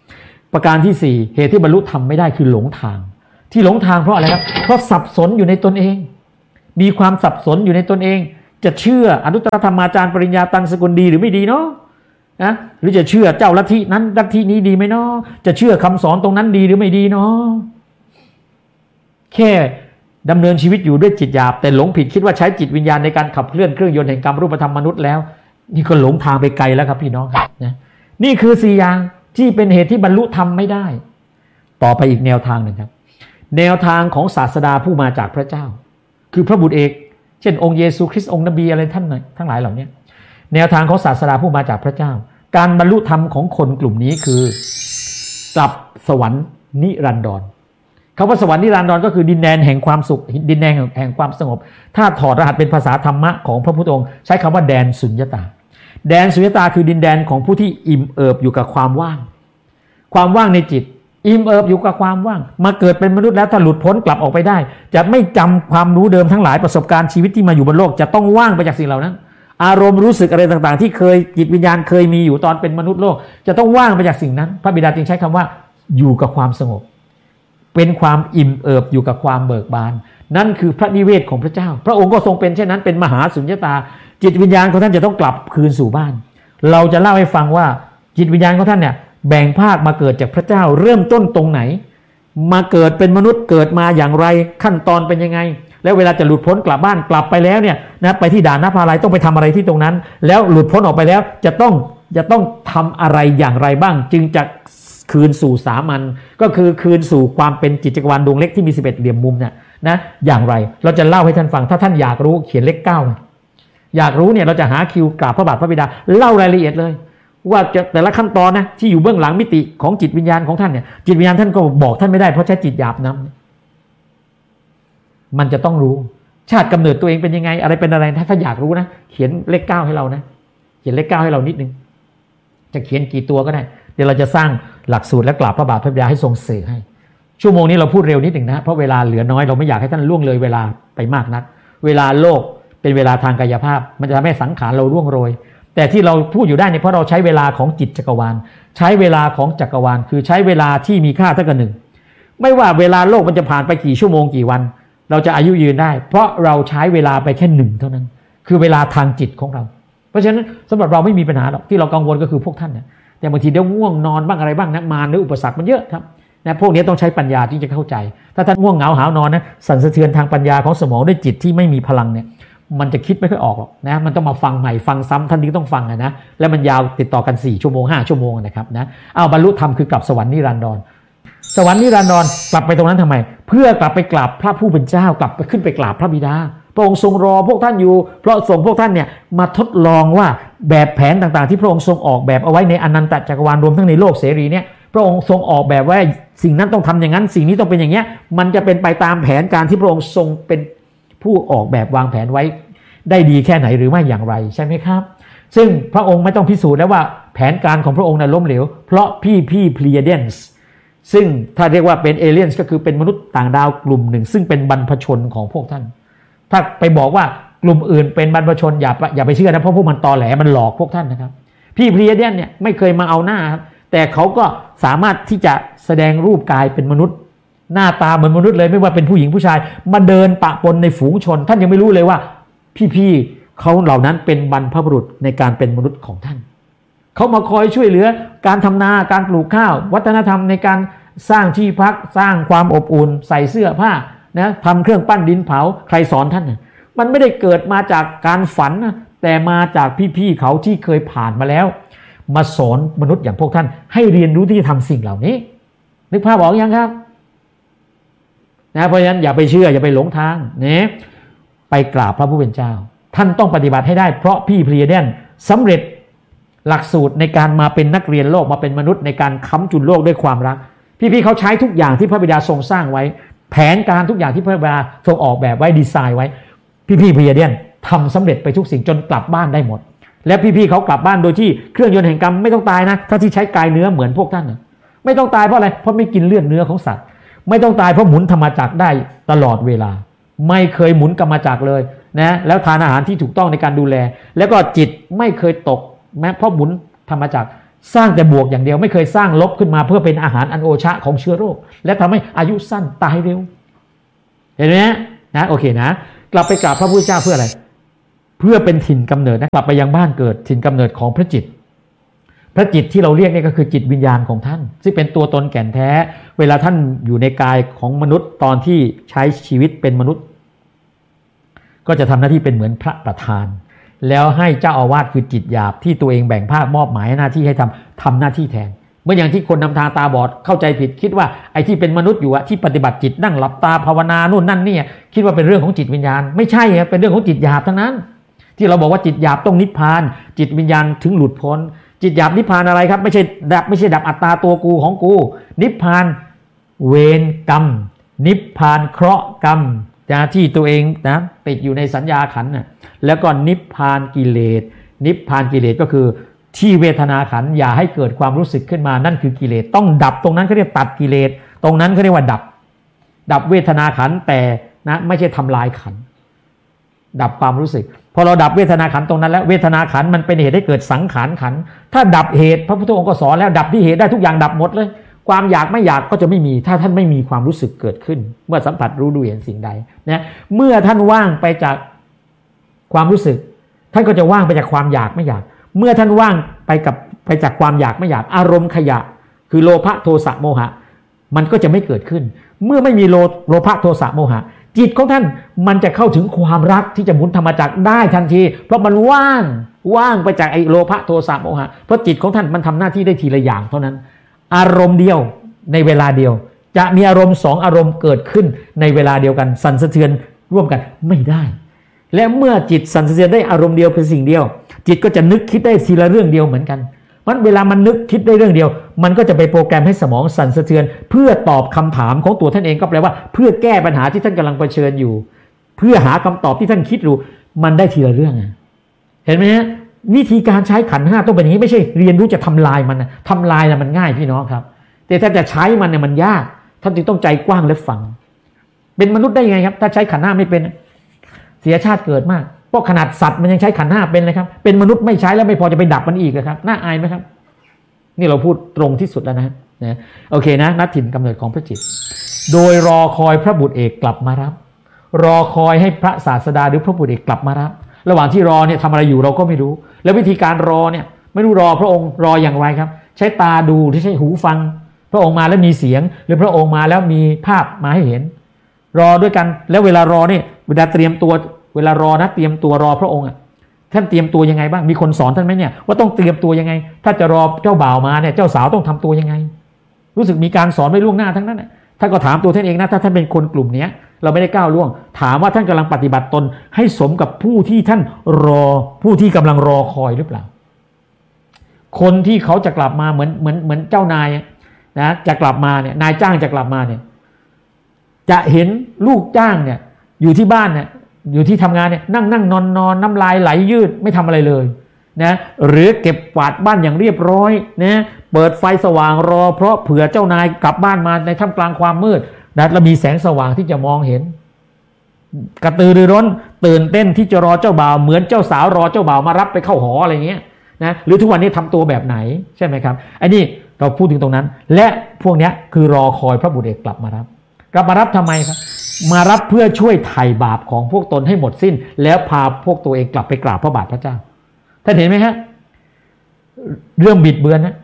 ประการที่ 4เหตุที่บรรลุธรรมไม่ได้คือหลงทางที่หลงทางเพราะอะไรครับเพราะสับสนอยู่ในตนเองมีความสับสนอยู่ในตนเองจะเชื่ออนุตตรธรรมาจารย์ปริญญาตังสกุลดีหรือไม่ดีเนาะนะหรือจะเชื่อเจ้าลัทธินั้นลัทธินี้ดีไหมเนาะจะเชื่อคำสอนตรงนั้นดีหรือไม่ดีเนาะแค่ดำเนินชีวิตอยู่ด้วยจิตหยาบแต่หลงผิดคิดว่าใช้จิตวิญญาณในการขับเคลื่อนเครื่องยนต์แห่งกรรมรูปธรรมมนุษย์แล้วนี่ก็หลงทางไปไกลแล้วครับพี่น้องครับนะนี่คือ4อย่างที่เป็นเหตุที่บรรลุธรรมไม่ได้ต่อไปอีกแนวทางหนึ่งครับแนวทางของศาสดาผู้มาจากพระเจ้าคือพระบุตรเอกเช่นองค์เยซูคริสต์องค์นบีอะไรท่านทั้งหลายเหล่านี้แนวทางของศาสดาผู้มาจากพระเจ้าการบรรลุธรรมของคนกลุ่มนี้คือกลับสวรรค์นิรันดรคำว่าสวรรค์นิรันดรก็คือดินแดนแห่งความสุขดินแดนแห่งความสงบถ้าถอดรหัสเป็นภาษาธรรมะของพระพุทธองค์ใช้คำว่าแดนสุญญตาแดนสุญญตาคือดินแดนของผู้ที่อิ่มเอิบอยู่กับความว่างความว่างในจิตอิ่มเอิบอยู่กับความว่างมาเกิดเป็นมนุษย์แล้วถ้าหลุดพ้นกลับออกไปได้จะไม่จำความรู้เดิมทั้งหลายประสบการณ์ชีวิตที่มาอยู่บนโลกจะต้องว่างไปจากสิ่งเหล่านั้นอารมณ์รู้สึกอะไรต่างๆที่เคยจิตวิญญาณเคยมีอยู่ตอนเป็นมนุษย์โลกจะต้องว่างไปจากสิ่งนั้นพระบิดาจึงใช้คำว่าอยู่กับความสงบเป็นความอิ่มเอิบอยู่กับความเบิกบานนั่นคือพระนิเวศของพระเจ้าพระองค์ก็ทรงเป็นเช่นนั้นเป็นมหาสุญญตาจิตวิญญาณของท่านจะต้องกลับคืนสู่บ้านเราจะเล่าให้ฟังว่าจิตวิญญาณของท่านเนี่ยแบ่งภาคมาเกิดจากพระเจ้าเริ่มต้นตรงไหนมาเกิดเป็นมนุษย์เกิดมาอย่างไรขั้นตอนเป็นยังไงแล้วเวลาจะหลุดพ้นกลับบ้านกลับไปแล้วเนี่ยนะไปที่ด่านนภาลัยต้องไปทำอะไรที่ตรงนั้นแล้วหลุดพ้นออกไปแล้วจะต้องทำอะไรอย่างไรบ้างจึงจะคืนสู่สามัญก็คือคืนสู่ความเป็นจิตจักรวาลดวงเล็กที่มี11เหลี่ยมมุมเนี่ยนะอย่างไรเราจะเล่าให้ท่านฟังถ้าท่านอยากรู้เขียนเลข9นะอยากรู้เนี่ยเราจะหาคิวกราบพระบาทพระบิดาเล่ารายละเอียดเลยว่าจะแต่ละขั้นตอนนะที่อยู่เบื้องหลังมิติของจิตวิญญาณของท่านเนี่ยจิตวิญญาณท่านก็บอกท่านไม่ได้เพราะใช้จิตหยาบนำมันจะต้องรู้ชาติกำเนิดตัวเองเป็นยังไงอะไรเป็นอะไรถ้าอยากรู้นะเขียนเลข9ให้เรานะเขียนเลข9ให้เรานิดนึงจะเขียนกี่ตัวก็ได้เดี๋ยวเราจะสร้างหลักสูตรและกราบพระบาทพระบิดาให้ทรงสื่อให้ชั่วโมงนี้เราพูดเร็วนิดหนึ่งนะเพราะเวลาเหลือน้อยเราไม่อยากให้ท่านล่วงเลยเวลาไปมากนักเวลาโลกเป็นเวลาทางกายภาพมันจะทำให้สังขารเราร่วงโรยแต่ที่เราพูดอยู่ได้เนี่ยเพราะเราใช้เวลาของจิตจักรวาลใช้เวลาของจักรวาลคือใช้เวลาที่มีค่าเท่ากับหนึ่งไม่ว่าเวลาโลกมันจะผ่านไปกี่ชั่วโมงกี่วันเราจะอายุยืนได้เพราะเราใช้เวลาไปแค่หนึ่งเท่านั้นคือเวลาทางจิตของเราเพราะฉะนั้นสำหรับเราไม่มีปัญหาหรอกที่เรากังวลก็คือพวกท่านเนี่ยแต่บางทีเดี๋ยวง่วงนอนบ้างอะไรบ้างนะมารหรืออุปสรรคมันเยอะครับนะพวกนี้ต้องใช้ปัญญาที่จะเข้าใจถ้าท่านง่วงเหงาหาวนอนนะสั่นสะเทือนทางปัญญาของสมองด้วยจิตที่ไม่มีพลังเนี่ยมันจะคิดไม่ค่อยออกหรอกนะมันต้องมาฟังใหม่ฟังซ้ำท่านนี้ต้องฟังนะแล้วมันยาวติดต่อกัน4ชั่วโมง5ชั่วโมงนะครับนะเอาบรรลุธรรมคือกลับสวรรค์นิรันดรสวรรค์นิรันดรกลับไปตรงนั้นทำไมเพื่อกลับไปกราบพระผู้เป็นเจ้ากลับไปขึ้นไปกราบพระบิดาพระองค์ทรงรอพวกท่านอยู่เพราะส่งพวกท่านเนี่ยมาทดลองว่าแบบแผนต่างๆที่พระองค์ทรงออกแบบเอาไว้ในอนันตจักรวาลรวมทั้งในโลกเสรีเนี่ยพระองค์ทรงออกแบบว่าสิ่งนั้นต้องทำอย่างนั้นสิ่งนี้ต้องเป็นอย่างเงี้ยมันจะเป็นไปตามแผนการที่พระองค์ทรงเป็นผู้ออกแบบวางแผนไว้ได้ดีแค่ไหนหรือไม่อย่างไรใช่ไหมครับซึ่งพระองค์ไม่ต้องพิสูจน์แล้วว่าแผนการของพระองค์นั้นล้มเหลวเพราะพี่เพลียเดนส์ซึ่งถ้าเรียกว่าเป็นเอเลียนก็คือเป็นมนุษย์ต่างดาวกลุ่มหนึ่งซึ่งเป็นบรรพชนของพวกท่านถ้าไปบอกว่ากลุ่มอื่นเป็นบรรพชนอย่าไปเชื่อนะเพราะพวกมันตอแหลมันหลอกพวกท่านนะครับพี่เพลียเดนเนี่ยไม่เคยมาเอาหน้าครับแต่เขาก็สามารถที่จะแสดงรูปกายเป็นมนุษย์หน้าตาเหมือนมนุษย์เลยไม่ว่าเป็นผู้หญิงผู้ชายมาเดินปะปนในฝูงชนท่านยังไม่รู้เลยว่าพี่เขาเหล่านั้นเป็นบรรพบุรุษในการเป็นมนุษย์ของท่านเขามาคอยช่วยเหลือการทำนาการปลูกข้าววัฒนธรรมในการสร้างที่พักสร้างความอบอุ่นใส่เสื้อผ้านะทำเครื่องปั้นดินเผาใครสอนท่านมันไม่ได้เกิดมาจากการฝันนะแต่มาจากพี่ๆเขาที่เคยผ่านมาแล้วมาสอนมนุษย์อย่างพวกท่านให้เรียนรู้ที่จะทำสิ่งเหล่านี้นึกภาพออกยังครับนะเพราะฉะนั้นอย่าไปเชื่ออย่าไปหลงทางเนี่ยไปกราบพระผู้เป็นเจ้าท่านต้องปฏิบัติให้ได้เพราะพี่เพลียเดนสำเร็จหลักสูตรในการมาเป็นนักเรียนโลกมาเป็นมนุษย์ในการค้ำจุนโลกด้วยความรักพี่เขาใช้ทุกอย่างที่พระบิดาทรงสร้างไว้แผนการทุกอย่างที่พระบิดาทรงออกแบบไว้ดีไซน์ไว้พี่เพลียเดนทำสำเร็จไปทุกสิ่งจนกลับบ้านได้หมดและพี่เขากลับบ้านโดยที่เครื่องยนต์แห่งกรรมไม่ต้องตายนะถ้าที่ใช้กายเนื้อเหมือนพวกท่านไม่ต้องตายเพราะอะไรเพราะไม่กินเลือดเนื้อของสัตว์ไม่ต้องตายเพราะหมุนธรรมจักรได้ตลอดเวลาไม่เคยหมุนกรรมจักรเลยนะแล้วทานอาหารที่ถูกต้องในการดูแลแล้วก็จิตไม่เคยตกแม้เพราะหมุนธรรมจักรสร้างแต่บวกอย่างเดียวไม่เคยสร้างลบขึ้นมาเพื่อเป็นอาหารอันโอชะของเชื้อโรคและทำให้อายุสั้นตายเร็วเห็นไหมนะโอเคนะกลับไปกราบพระพุทธเจ้าเพื่ออะไรเพื่อเป็นถิ่นกำเนิดนะกลับไปยังบ้านเกิดถิ่นกำเนิดของพระจิตที่เราเรียกนี่ก็คือจิตวิญญาณของท่านซึ่งเป็นตัวตนแก่นแท้เวลาท่านอยู่ในกายของมนุษย์ตอนที่ใช้ชีวิตเป็นมนุษย์ก็จะทำหน้าที่เป็นเหมือนพระประธานแล้วให้เจ้าอาวาสคือจิตหยาบที่ตัวเองแบ่งภาคมอบหมายหน้าที่ให้ทำหน้าที่แทนเมื่ออย่างที่คนนำทางตาบอดเข้าใจผิดคิดว่าไอ้ที่เป็นมนุษย์อยู่อะที่ปฏิบัติจิตนั่งหลับตาภาวนานู่นนั่นนี่คิดว่าเป็นเรื่องของจิตวิญญาณไม่ใช่ครับเป็นเรื่องของจิตหยาบทั้งนั้นที่เราบอกว่าจิตหยาบต้องนิพพานจิตวิญญาณถึงหลุดพ้นจิตหยาบนิพพานอะไรครับไม่ใช่ดับอัตตาตัวกูของกูนิพพานเวรกรรมนิพพานเคราะห์กรรมที่ตัวเองนะติดอยู่ในสัญญาขันธ์น่ะแล้วก็นิพพานกิเลสนิพพานกิเลสก็คือที่เวทนาขันธ์อย่าให้เกิดความรู้สึกขึ้นมานั่นคือกิเลสต้องดับตรงนั้นเขาเรียกตัดกิเลสตรงนั้นเขาเรียกว่าดับเวทนาขันธ์แต่นะไม่ใช่ทำลายขันธ์ดับความรู้สึกพอเราดับเวทนาขันธ์ตรงนั้นแล้วเวทนาขันธ์มันเป็นเหตุให้เกิดสังขารขันธ์ถ้าดับเหตุพระพุทธองค์ก็สอนแล้วดับที่เหตุได้ทุกอย่างดับหมดเลยความอยากไม่อยากก็จะไม่มีถ้าท่านไม่มีความรู้สึกเกิดขึ้นเมื่อสัมผัสรู้ดูเห็นสิ่งใดนะเมื่อท่านว่างไปจากความรู้สึกท่านก็จะว่างไปจากความอยากไม่อยากเมื่อท่านว่างไปจากความอยากไม่อยากอารมณ์ขยะคือโลภะโทสะโมหะมันก็จะไม่เกิดขึ้นเมื่อไม่มีโลภะโทสะโมหะจิตของท่านมันจะเข้าถึงความรักที่จะหมุนธรรมจักรได้ทันทีเพราะมันว่างไปจากไอ้โลภะโทสะโมหะเพราะจิตของท่านมันทำหน้าที่ได้ทีละอย่างเท่านั้นอารมณ์เดียวในเวลาเดียวจะมีอารมณ์2อารมณ์เกิดขึ้นในเวลาเดียวกันสั่นสะเทือนร่วมกันไม่ได้และเมื่อจิตสั่นสะเทือนได้อารมณ์เดียวเป็นสิ่งเดียวจิตก็จะนึกคิดได้ทีละเรื่องเดียวเหมือนกันเพราะเวลามันนึกคิดได้เรื่องเดียวมันก็จะไปโปรแกรมให้สมองสั่นสะเทือนเพื่อตอบคำถามของตัวท่านเองก็แปลว่าเพื่อแก้ปัญหาที่ท่านกำลังเผชิญอยู่เพื่อหาคำตอบที่ท่านคิดรู้มันได้ทีละเรื่องเห็นไหมฮะวิธีการใช้ขันธ์5ต้องเป็นอย่างนี้ไม่ใช่เรียนรู้จะทำลายมันทำลายมันง่ายพี่น้องครับแต่ถ้าจะใช้มันเนี่ยมันยากท่านจึงต้องใจกว้างและฟังเป็นมนุษย์ได้ยังไงครับถ้าใช้ขันธ์5ไม่เป็นเสียชาติเกิดมากเพราะขนาดสัตว์มันยังใช้ขันธ์5เป็นเลยครับเป็นมนุษย์ไม่ใช้แล้วไม่พอจะไปดับมันอีกครับน่าอายไหมครับนี่เราพูดตรงที่สุดแล้วนะโอเคนะณถิ่นกำเนิดของพระจิตโดยรอคอยพระบุตรเอกกลับมารับรอคอยให้พระศาสดาหรือพระบุตรเอกกลับมารับระหว่างที่รอเนี่ยทำอะไรอยู่เราก็ไม่รู้แล้ววิธีการรอเนี่ยไม่รู้รอพระองค์รออย่างไรครับใช้ตาดูหรือใช้หูฟังพระองค์มาแล้วมีเสียงหรือพระองค์มาแล้วมีภาพมาให้เห็นรอด้วยกันแล้วเวลารอเนี่ยเวลาเตรียมตัวเวลารอนะเตรียมตัวรอพระองค์ท่านเตรียมตัวยังไงบ้างมีคนสอนท่านไหมเนี่ยว่าต้องเตรียมตัวยังไงถ้าจะรอเจ้าบ่าวมาเนี่ยเจ้าสาวต้องทำตัวยังไงรู้สึกมีการสอนไว้ล่วงหน้าทั้งนั้นท่านก็ถามตัวท่านเองนะถ้าท่านเป็นคนกลุ่มนี้เราไม่ได้ก้าวล่วงถามว่าท่านกำลังปฏิบัติตนให้สมกับผู้ที่ท่านรอผู้ที่กำลังรอคอยหรือเปล่าคนที่เขาจะกลับมาเหมือนเจ้านายนะจะกลับมาเนี่ยนายจ้างจะกลับมาเนี่ยจะเห็นลูกจ้างเนี่ยอยู่ที่บ้านเนี่ยอยู่ที่ทำงานเนี่ยนั่งนอนน้ำลายไหลยืดไม่ทำอะไรเลยนะหรือเก็บกวาดบ้านอย่างเรียบร้อยนะเปิดไฟสว่างรอเพราะเผื่อเจ้านายกลับบ้านมาในท่ามกลางความมืดนะแล้วมีแสงสว่างที่จะมองเห็นกระตือรือร้นตื่นเต้นที่จะรอเจ้าบ่าวเหมือนเจ้าสาวรอเจ้าบ่าวมารับไปเข้าหออะไรเงี้ยนะหรือทุกวันนี้ทำตัวแบบไหนใช่ไหมครับไอ้นี่เราพูดถึงตรงนั้นและพวกนี้คือรอคอยพระบุตรเอกกลับมารับทำไมครับมารับเพื่อช่วยไถ่บาปของพวกตนให้หมดสิ้นแล้วพาพวกตัวเองกลับไปกราบพระบาทพระเจ้าท่านเห็นไหมครับเรื่องบิดเบือนนะ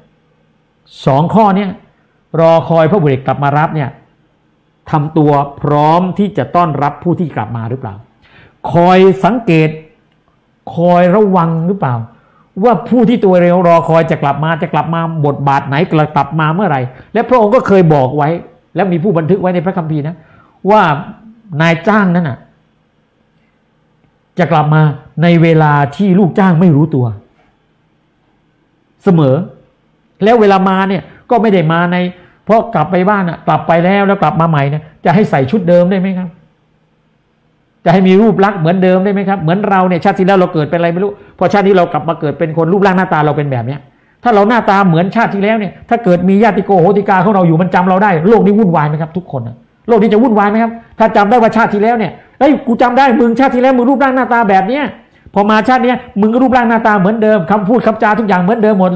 2ข้อนี้รอคอยพระบุตรเอกกลับมารับเนี่ยทำตัวพร้อมที่จะต้อนรับผู้ที่กลับมาหรือเปล่าคอยสังเกตคอยระวังหรือเปล่าว่าผู้ที่ตัวเร็วรอคอยจะกลับมาบทบาทไหนกลับมาเมื่อไหร่และพระองค์ก็เคยบอกไว้และมีผู้บันทึกไว้ในพระคัมภีร์นะว่านายจ้างนั้นน่ะจะกลับมาในเวลาที่ลูกจ้างไม่รู้ตัวเสมอแล้วเวลามาเนี่ยก็ไม่ได้มาในเพราะกลับไปบ้านน่ะกลับไปแล้วกลับมาใหม่เนี่ยจะให้ใส่ชุดเดิมได้ไหมครับจะให้มีรูปลักษณ์เหมือนเดิมได้ไหมครับเหมือนเราเนี่ยชาติที่แล้วเราเกิดเป็นอะไรไม่รู้พอชาตินี้เรากลับมาเกิดเป็นคนรูปร่างหน้าตาเราเป็นแบบเนี้ยถ้าเราหน้าตาเหมือนชาติที่แล้วเนี่ยถ้าเกิดมีญาติโกโหติกาของเราอยู่มันจำเราได้โลกนี้วุ่นวายไหมครับทุกคนโลกนี้จะวุ่นวายไหมครับถ้าจำได้ว่าชาติที่แล้วเนี่ยเฮ้ยกูจำได้มึงชาติที่แล้วมึงรูปร่างหน้าตาแบบเนี้ยพอมาชาตินี้มึงก็รูปร่างหน้าตาเหมือนเดิมคำพูดคำจาทุกอย่างเหมือนเดิมหมดเลย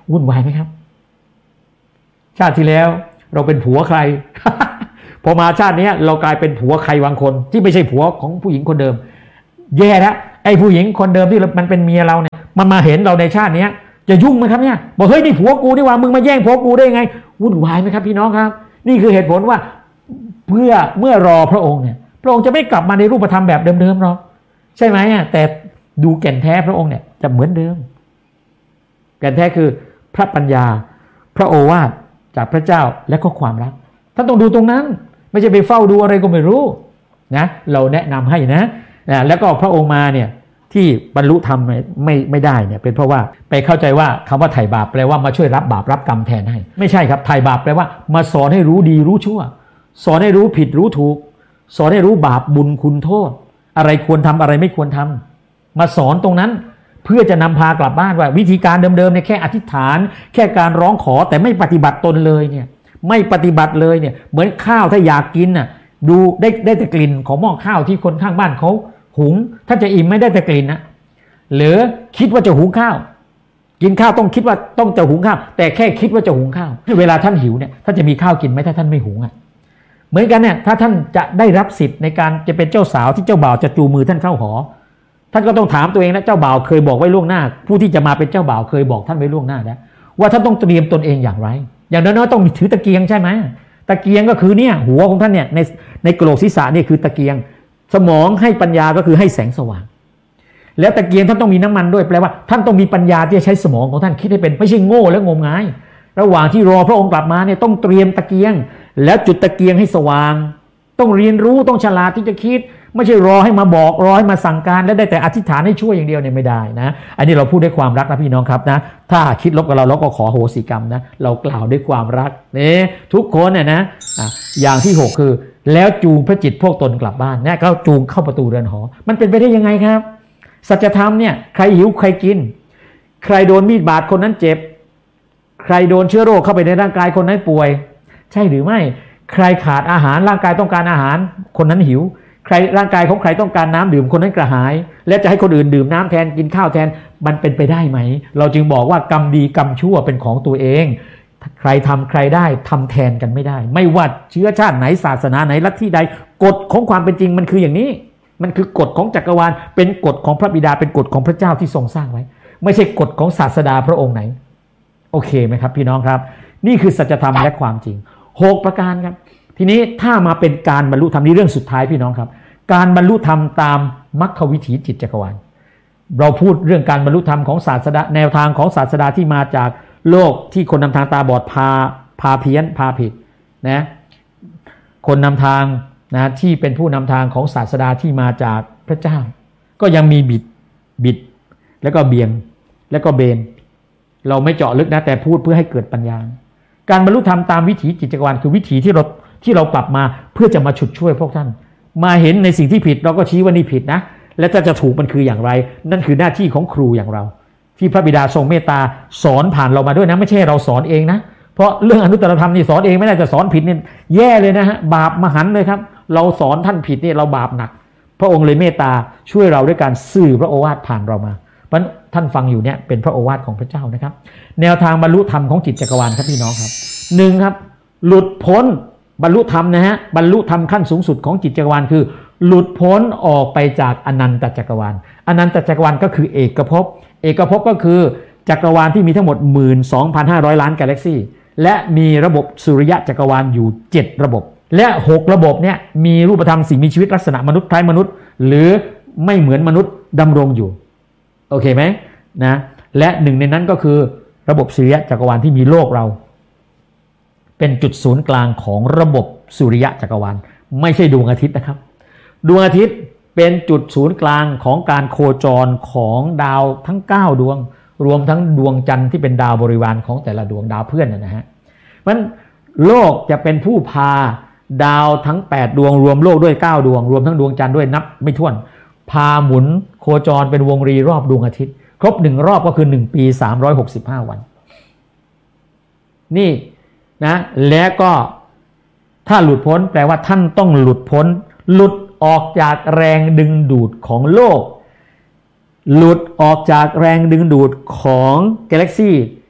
วุ่นวายไหมครับชาติที่แล้วเราเป็นผัวใคร พอมาชาตินี้เรากลายเป็นผัวใครบางคนที่ไม่ใช่ผัวของผู้หญิงคนเดิมแย่แล้วไอ้ผู้หญิงคนเดิมที่มันเป็นเมียเราเนี่ยมันมาเห็นเราในชาตินี้จะยุ่งไหมครับเนี่ยบอกเฮ้ยนี่ผัวกูนี่ว่ามึงมาแย่งผัวกูได้ไงวุ่นวายไหมครับพี่น้องครับนี่คือเหตุผลว่าเมื่อรอพระองค์เนี่ยพระองค์จะไม่กลับมาในรูปธรรมแบบเดิมๆหรอกใช่ไหมแต่ดูแก่นแท้พระองค์เนี่ยจะเหมือนเดิมแก่นแท้คือพระปัญญาพระโอวาทจากพระเจ้าและก็ความรักท่านต้องดูตรงนั้นไม่ใช่ไปเฝ้าดูอะไรก็ไม่รู้นะเราแนะนำให้นะแล้วก็พระองค์มาเนี่ยที่บรรลุธรรมไม่ได้เนี่ยเป็นเพราะว่าไปเข้าใจว่าคำว่าไถ่บาปแปลว่ามาช่วยรับบาปรับกรรมแทนให้ไม่ใช่ครับไถ่บาปแปลว่ามาสอนให้รู้ดีรู้ชั่วสอนให้รู้ผิดรู้ถูกสอนให้รู้บาปบุญคุณโทษอะไรควรทำอะไรไม่ควรทำมาสอนตรงนั้นเพื่อจะนำพากลับบ้านว่าวิธีการเดิมๆเนี่ยแค่อธิษฐานแค่การร้องขอแต่ไม่ปฏิบัติตนเลยเนี่ยไม่ปฏิบัติเลยเนี่ยเหมือนข้าวถ้าอยากกินน่ะดูได้แต่กลิ่นของหม้อข้าวที่คนข้างบ้านเขาหุงถ้าจะอิ่มไม่ได้แต่กลิ่นนะหรือคิดว่าจะหุงข้าวกินข้าวต้องคิดว่าต้องจะหุงข้าวแต่แค่คิดว่าจะหุงข้าวเวลาท่านหิวเนี่ยท่านจะมีข้าวกินไหมถ้าท่านไม่หุงอ่ะเหมือนกันเนี่ยถ้าท่านจะได้รับสิทธิ์ในการจะเป็นเจ้าสาวที่เจ้าบ่าวจะจูงมือท่านเข้าหอท่านก็ต้องถามตัวเองนะเจ้าบ่าวเคยบอกไว้ล่วงหน้าผู้ที่จะมาเป็นเจ้าบ่าวเคยบอกท่านไว้ล่วงหน้าแล้วว่าท่านต้องเตรียมตนเองอย่างไรอย่างน้อยๆต้องมีถือตะเกียงใช่ไหมตะเกียงก็คือเนี่ยหัวของท่านเนี่ยในกระโหลกศีรษะนี่คือตะเกียงสมองให้ปัญญาก็คือให้แสงสว่างแล้วตะเกียงท่านต้องมีน้ำมันด้วยแปลว่าท่านต้องมีปัญญาที่จะใช้สมองของท่านคิดให้เป็นไม่ใช่โง่และงมงายระหว่างที่รอพระองค์กลับมาเนี่ยต้องเตรียมตะเกียงแล้วจุดตะเกียงให้สว่างต้องเรียนรู้ต้องฉลาดที่จะคิดไม่ใช่รอให้มาบอกรอให้มาสั่งการแล้วได้แต่อธิษฐานให้ช่วยอย่างเดียวเนี่ยไม่ได้นะอันนี้เราพูดด้วยความรักนะพี่น้องครับนะถ้าคิดลบกับเราก็ขอโหสิกรรมนะเรากล่าวด้วยความรักนี่ทุกคนเนี่ยนะอย่างที่6คือแล้วจูงพระจิตพวกตนกลับบ้านเนี่ยก็จูงเข้าประตูเรือนหอมันเป็นไปได้ยังไงครับสัจธรรมเนี่ยใครหิวใครกินใครโดนมีดบาดคนนั้นเจ็บใครโดนเชื้อโรคเข้าไปในร่างกายคนนั้นป่วยใช่หรือไม่ใครขาดอาหารร่างกายต้องการอาหารคนนั้นหิวใครร่างกายของใครต้องการน้ำดื่มคนนั้นกระหายและจะให้คนอื่นดื่มน้ำแทนกินข้าวแทนมันเป็นไปได้ไหมเราจึงบอกว่ากรรมดีกรรมชั่วเป็นของตัวเองใครทำใครได้ทำแทนกันไม่ได้ไม่ว่าเชื้อชาติไหนศาสนาไหนลัทธิใดกฎของความเป็นจริงมันคืออย่างนี้มันคือกฎของจักรวาลเป็นกฎของพระบิดาเป็นกฎของพระเจ้าที่ทรงสร้างไว้ไม่ใช่กฎของศาสดาพระองค์ไหนโอเคไหมครับพี่น้องครับนี่คือสัจธรรมและความจริง6ประการครับทีนี้ถ้ามาเป็นการบรรลุธรรมนี่เรื่องสุดท้ายพี่น้องครับการบรรลุธรรมตามมรรควิถีจิตจักรวาลเราพูดเรื่องการบรรลุธรรมของศาสดาแนวทางของศาสดาที่มาจากโลกที่คนนำทางตาบอดพาเพี้ยนพาผิดนะคนนำทางนะที่เป็นผู้นำทางของศาสดาที่มาจากพระเจ้าก็ยังมีบิดแล้วก็เบี่ยงแล้วก็เบนเราไม่เจาะลึกนะแต่พูดเพื่อให้เกิดปัญญาการบรรลุธรรมตามวิถีจิตจักรวาลคือวิถีที่เรากลับมาเพื่อจะมาฉุดช่วยพวกท่านมาเห็นในสิ่งที่ผิดเราก็ชี้ว่านี่ผิดนะและถ้าจะถูกมันคืออย่างไรนั่นคือหน้าที่ของครูอย่างเราที่พระบิดาทรงเมตตาสอนผ่านเรามาด้วยนะไม่ใช่เราสอนเองนะเพราะเรื่องอนุตตรธรรมนี่สอนเองไม่ได้จะสอนผิดนี่แย่เลยนะฮะบาปมหันต์เลยครับเราสอนท่านผิดนี่เราบาปหนักพระองค์เลยเมตตาช่วยเราด้วยการสื่อพระโอวาทผ่านเรามาเพราะท่านฟังอยู่เนี่ยเป็นพระโอวาทของพระเจ้านะครับแนวทางบรรลุธรรมของจิตจักรวาลครับพี่น้องครับ1ครับหลุดพ้นบรรลุธรรมนะฮะบรรลุธรรมขั้นสูงสุดของจิตจักรวาลคือหลุดพ้นออกไปจากอนันตจักรวาลอนันตจักรวาลก็คือเอกภพก็คือจักรวาลที่มีทั้งหมด 12,500 ล้านกาแล็กซี่และมีระบบสุริยะจักรวาลอยู่7ระบบและ6ระบบเนี่ยมีรูปธรรมสิ่งมีชีวิตลักษณะมนุษย์คล้ายมนุษย์หรือไม่เหมือนมนุษย์ดำรงอยู่โอเคไหมนะและหนึ่งในนั้นก็คือระบบสุริยะจักรวาลที่มีโลกเราเป็นจุดศูนย์กลางของระบบสุริยะจักรวาลไม่ใช่ดวงอาทิตย์นะครับดวงอาทิตย์เป็นจุดศูนย์กลางของการโคจรของดาวทั้ง9ดวงรวมทั้งดวงจันทร์ที่เป็นดาวบริวารของแต่ละดวงดาวเพื่อนนะฮะเพราะฉะนั้นโลกจะเป็นผู้พาดาวทั้ง8ดวงรวมโลกด้วย9ดวงรวมทั้งดวงจันทร์ด้วยนับไม่ถ้วนพาหมุนโคจรเป็นวงรีรอบดวงอาทิตย์ครบ1รอบก็คือ1ปี365วันนี่นะและก็ถ้าหลุดพ้นแปลว่าท่านต้องหลุดพ้นหลุดออกจากแรงดึงดูดของโลกหลุดออกจากแรงดึงดูดของกาแล็กซี่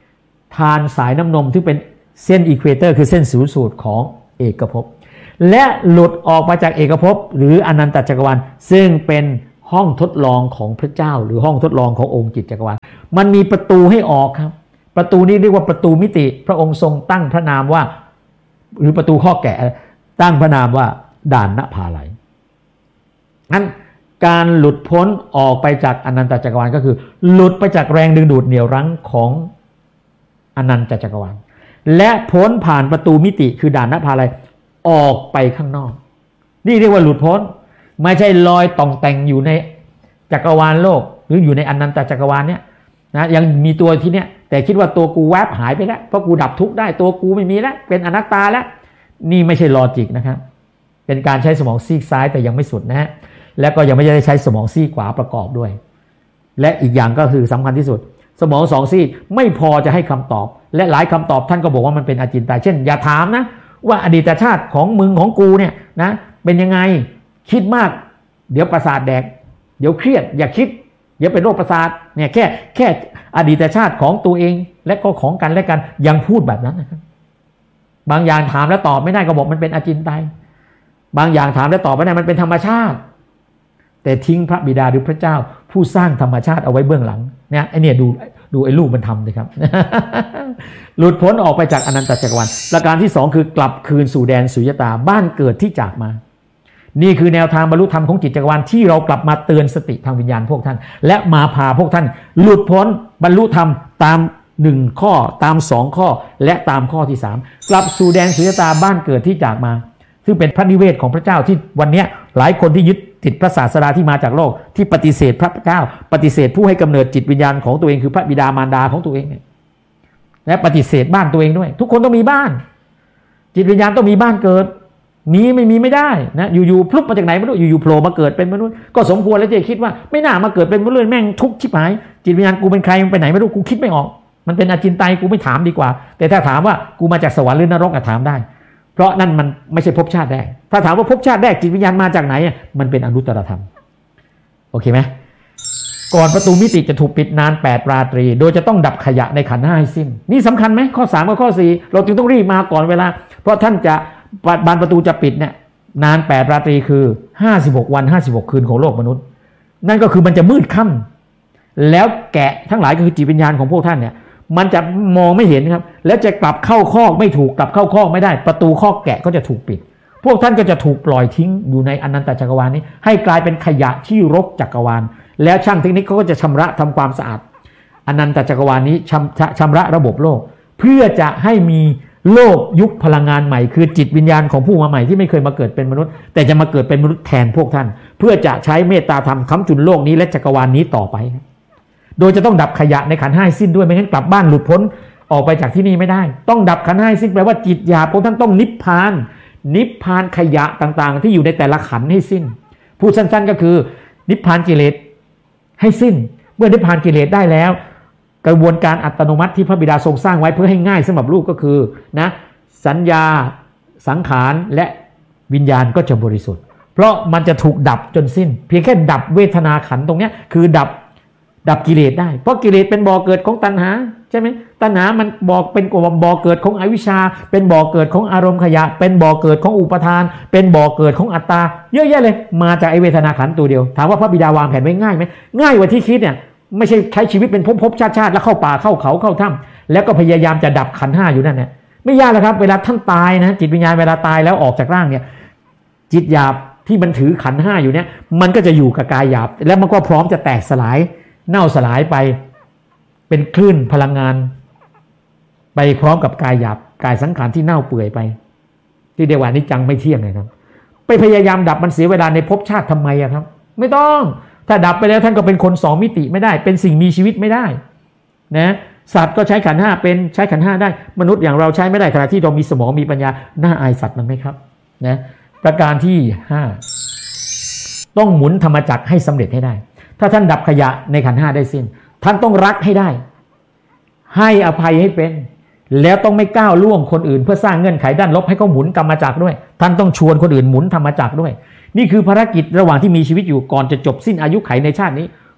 ทานสายน้ำนมที่เป็นเส้นอีควอเตอร์คือเส้นศูนย์สูตรของเอกภพและหลุดออกมาจากเอกภพหรืออนันตจักรวาลซึ่งเป็นห้องทดลองของพระเจ้าหรือห้องทดลองขององค์จิตจักรวาลมันมีประตูให้ออกครับประตูนี้เรียกว่าประตูมิติพระองค์ทรงตั้งพระนามว่าหรือประตูข้อแกะตั้งพระนามว่าด่านนภาลัยนั้นการหลุดพ้นออกไปจากอนันตจักรวาลก็คือหลุดไปจากแรงดึงดูดเหนี่ยวรั้งของอนันตจักรวาลและพ้นผ่านประตูมิติคือด่านนภาลัยออกไปข้างนอกนี่เรียกว่าหลุดพ้นไม่ใช่ลอยต่องแต่งอยู่ในจักรวาลโลกหรืออยู่ในอนันตจักรวาลเนี่ยนะยังมีตัวที่เนี้ยแต่คิดว่าตัวกูแวบหายไปแล้วเพราะกูดับทุกข์ได้ตัวกูไม่มีแล้วเป็นอนัตตาแล้วนี่ไม่ใช่ลอจิกนะครับเป็นการใช้สมองซีกซ้ายแต่ยังไม่สุดนะฮะและก็ยังไม่ได้ใช้สมองซีกขวาประกอบด้วยและอีกอย่างก็คือสำคัญที่สุดสมองสองซีกไม่พอจะให้คำตอบและหลายคำตอบท่านก็บอกว่ามันเป็นอจินไตยเช่นอย่าถามนะว่าอดีตชาติของมึงของกูเนี่ยนะเป็นยังไงคิดมากเดี๋ยวประสาทแดกเดี๋ยวเครียดอย่าคิดเดี๋ยวเป็นโรคประสาทเนี่ยแค่อดีตชาติของตัวเองและก็ของกันและกันยังพูดแบบนั้นนะครับบางอย่างถามแล้วตอบไม่ได้ก็บอกมันเป็นอจินไตยบางอย่างถามแล้วตอบไม่ได้มันเป็นธรรมชาติแต่ทิ้งพระบิดาหรือพระเจ้าผู้สร้างธรรมชาติเอาไว้เบื้องหลังเนี่ยไอเนี่ยดูไอ้ลูกมันทำเลยครับ หลุดพ้นออกไปจากอนันตจักรวาลประการที่สองคือกลับคืนสู่แดนสุญญตาบ้านเกิดที่จากมานี่คือแนวทางบรรลุธรรมของจิตจักรวาลที่เรากลับมาเตือนสติทางวิญญาณพวกท่านและมาพาพวกท่านหลุดพ้นบรรลุธรรมตาม1ข้อตาม2ข้อและตามข้อที่3กลับสู่แดนสุญญตาบ้านเกิดที่จากมาซึ่งเป็นพระนิเวศของพระเจ้าที่วันนี้หลายคนที่ยึดติดพระศาสดาที่มาจากโลกที่ปฏิเสธพระเจ้าปฏิเสธผู้ให้กำเนิดจิตวิญญาณของตัวเองคือพระบิดามารดาของตัวเองเนี่ยและปฏิเสธบ้านตัวเองด้วยทุกคนต้องมีบ้านจิตวิญญาณต้องมีบ้านเกิดมีไม่ได้นะอยู่ๆพลุบมาจากไหนไม่รู้อยู่ๆโผล่มาเกิดเป็นมนุษย์ก็สมควรแล้วจะคิดว่าไม่น่ามาเกิดเป็นมนุษย์แม่งทุกข์ชิบหายจิตวิญญาณกูเป็นใครมันไปไหนไม่รู้กูคิดไม่ออกมันเป็นอจินไตยกูไม่ถามดีกว่าแต่ถ้าถามว่ากูมาจากสวรรค์หรือนรกถามได้เพราะนั่นมันไม่ใช่ภพชาติแรกถ้าถามว่าภพชาติแรกจิตวิญญาณมาจากไหนมันเป็นอนุตตรธรรมโอเคไหมก่อนประตูมิติจะถูกปิดนาน8 ราตรีโดยจะต้องดับขยะในขันธ์5ให้สิ้นนี่สำคัญไหมข้อ3กับข้อ4เราจึงต้องรีบมาก่อนเวลาเพราะท่านจะบานประตูจะปิดเนี่ยนาน8 ราตรีคือ56 วัน56 คืนของโลกมนุษย์นั่นก็คือมันจะมืดค่ำแล้วแกะทั้งหลายก็คือจิตวิญญาณของพวกท่านเนี่ยมันจะมองไม่เห็นครับแล้วจะกลับเข้าคอกไม่ถูกกลับเข้าคอกไม่ได้ประตูคอกแกะก็จะถูกปิดพวกท่านก็จะถูกปล่อยทิ้งอยู่ในอนันตจักรวาลนี้ให้กลายเป็นขยะที่รกจักรวาลแล้วช่างเทคนิคเขาก็จะชำระทำความสะอาดอนันตจักรวาลนี้ชำระระบบโลกเพื่อจะให้มีโลกยุคพลังงานใหม่คือจิตวิญญาณของผู้มาใหม่ที่ไม่เคยมาเกิดเป็นมนุษย์แต่จะมาเกิดเป็นมนุษย์แทนพวกท่านเพื่อจะใช้เมตตาธรรมค้ำจุนโลกนี้และจักรวาลนี้ต่อไปโดยจะต้องดับขยะในขันธ์5สิ้นด้วยไม่งั้นกลับบ้านหลุดพ้นออกไปจากที่นี่ไม่ได้ต้องดับขันธ์5สิ้นแปลว่าจิตหยาบพวกท่านต้องนิพพานขยะต่างๆที่อยู่ในแต่ละขันธ์ให้สิ้นพูดสั้นๆก็คือนิพพานกิเลสให้สิ้นเมื่อนิพพานกิเลสได้แล้วกระบวนการอัตโนมัติที่พระบิดาทรงสร้างไว้เพื่อให้ง่ายสำหรับลูกก็คือนะสัญญาสังขารและวิญญาณก็จะบริสุทธิ์เพราะมันจะถูกดับจนสิ้นเพียงแค่ดับเวทนาขันธ์ตรงนี้คือดับกิเลสได้เพราะกิเลสเป็นบ่อเกิดของตัณหาใช่ไหมตัณหามันบอกเป็นบ่อเกิดของอวิชชาเป็นบ่อเกิดของอารมณ์ขยะเป็นบ่อเกิดของอุปทานเป็นบ่อเกิดของอัตตาเยอะแยะเลยมาจากไอเวทนาขันธ์ตัวเดียวถามว่าพระบิดาวางแผนไว้ง่ายไหมง่ายกว่าที่คิดเนี่ยไม่ใช่ใช้ชีวิตเป็นภพชาติแล้วเข้าป่าเข้าเขาเข้าถ้ำแล้วก็พยายามจะดับขันธ์5อยู่นั่นเนี่ยไม่ยากหรอกครับเวลาท่านตายนะจิตวิญญาณเวลาตายแล้วออกจากร่างเนี่ยจิตหยาบที่มันถือขันธ์5อยู่เนี่ยมันก็จะอยู่กับกายหยาบแล้วมันก็พร้อมจะแตกสลายเน่าสลายไปเป็นคลื่นพลังงานไปพร้อมกับกายหยาบกายสังขารที่เน่าเปื่อยไปที่เรียกว่านิจจังไม่เที่ยงนะครับไปพยายามดับมันเสียเวลาในภพชาติทำไมครับไม่ต้องถ้าดับไปแล้วท่านก็เป็นคน2 มิติไม่ได้เป็นสิ่งมีชีวิตไม่ได้นะสัตว์ก็ใช้ขันธ์5เป็นใช้ขันธ์5ได้มนุษย์อย่างเราใช้ไม่ได้ขณะที่เรามีสมองมีปัญญาน่าอายสัตว์มันไหมครับนะประการที่5ต้องหมุนธรรมจักรให้สำเร็จให้ได้ถ้าท่านดับขยะในขันธ์5ได้สิ้นท่านต้องรักให้ได้ให้อภัยให้เป็นแล้วต้องไม่ก้าวล่วงคนอื่นเพื่อสร้างเงื่อนไขด้านลบให้เขาหมุนกรรมจักรด้วยท่านต้องชวนคนอื่นหมุนธรรมจักรด้วยนี่คือภารกิจระหว่างที่มีชีวิตอยู่ก่อนจะจบสิ้นอายุไขในชาตินี้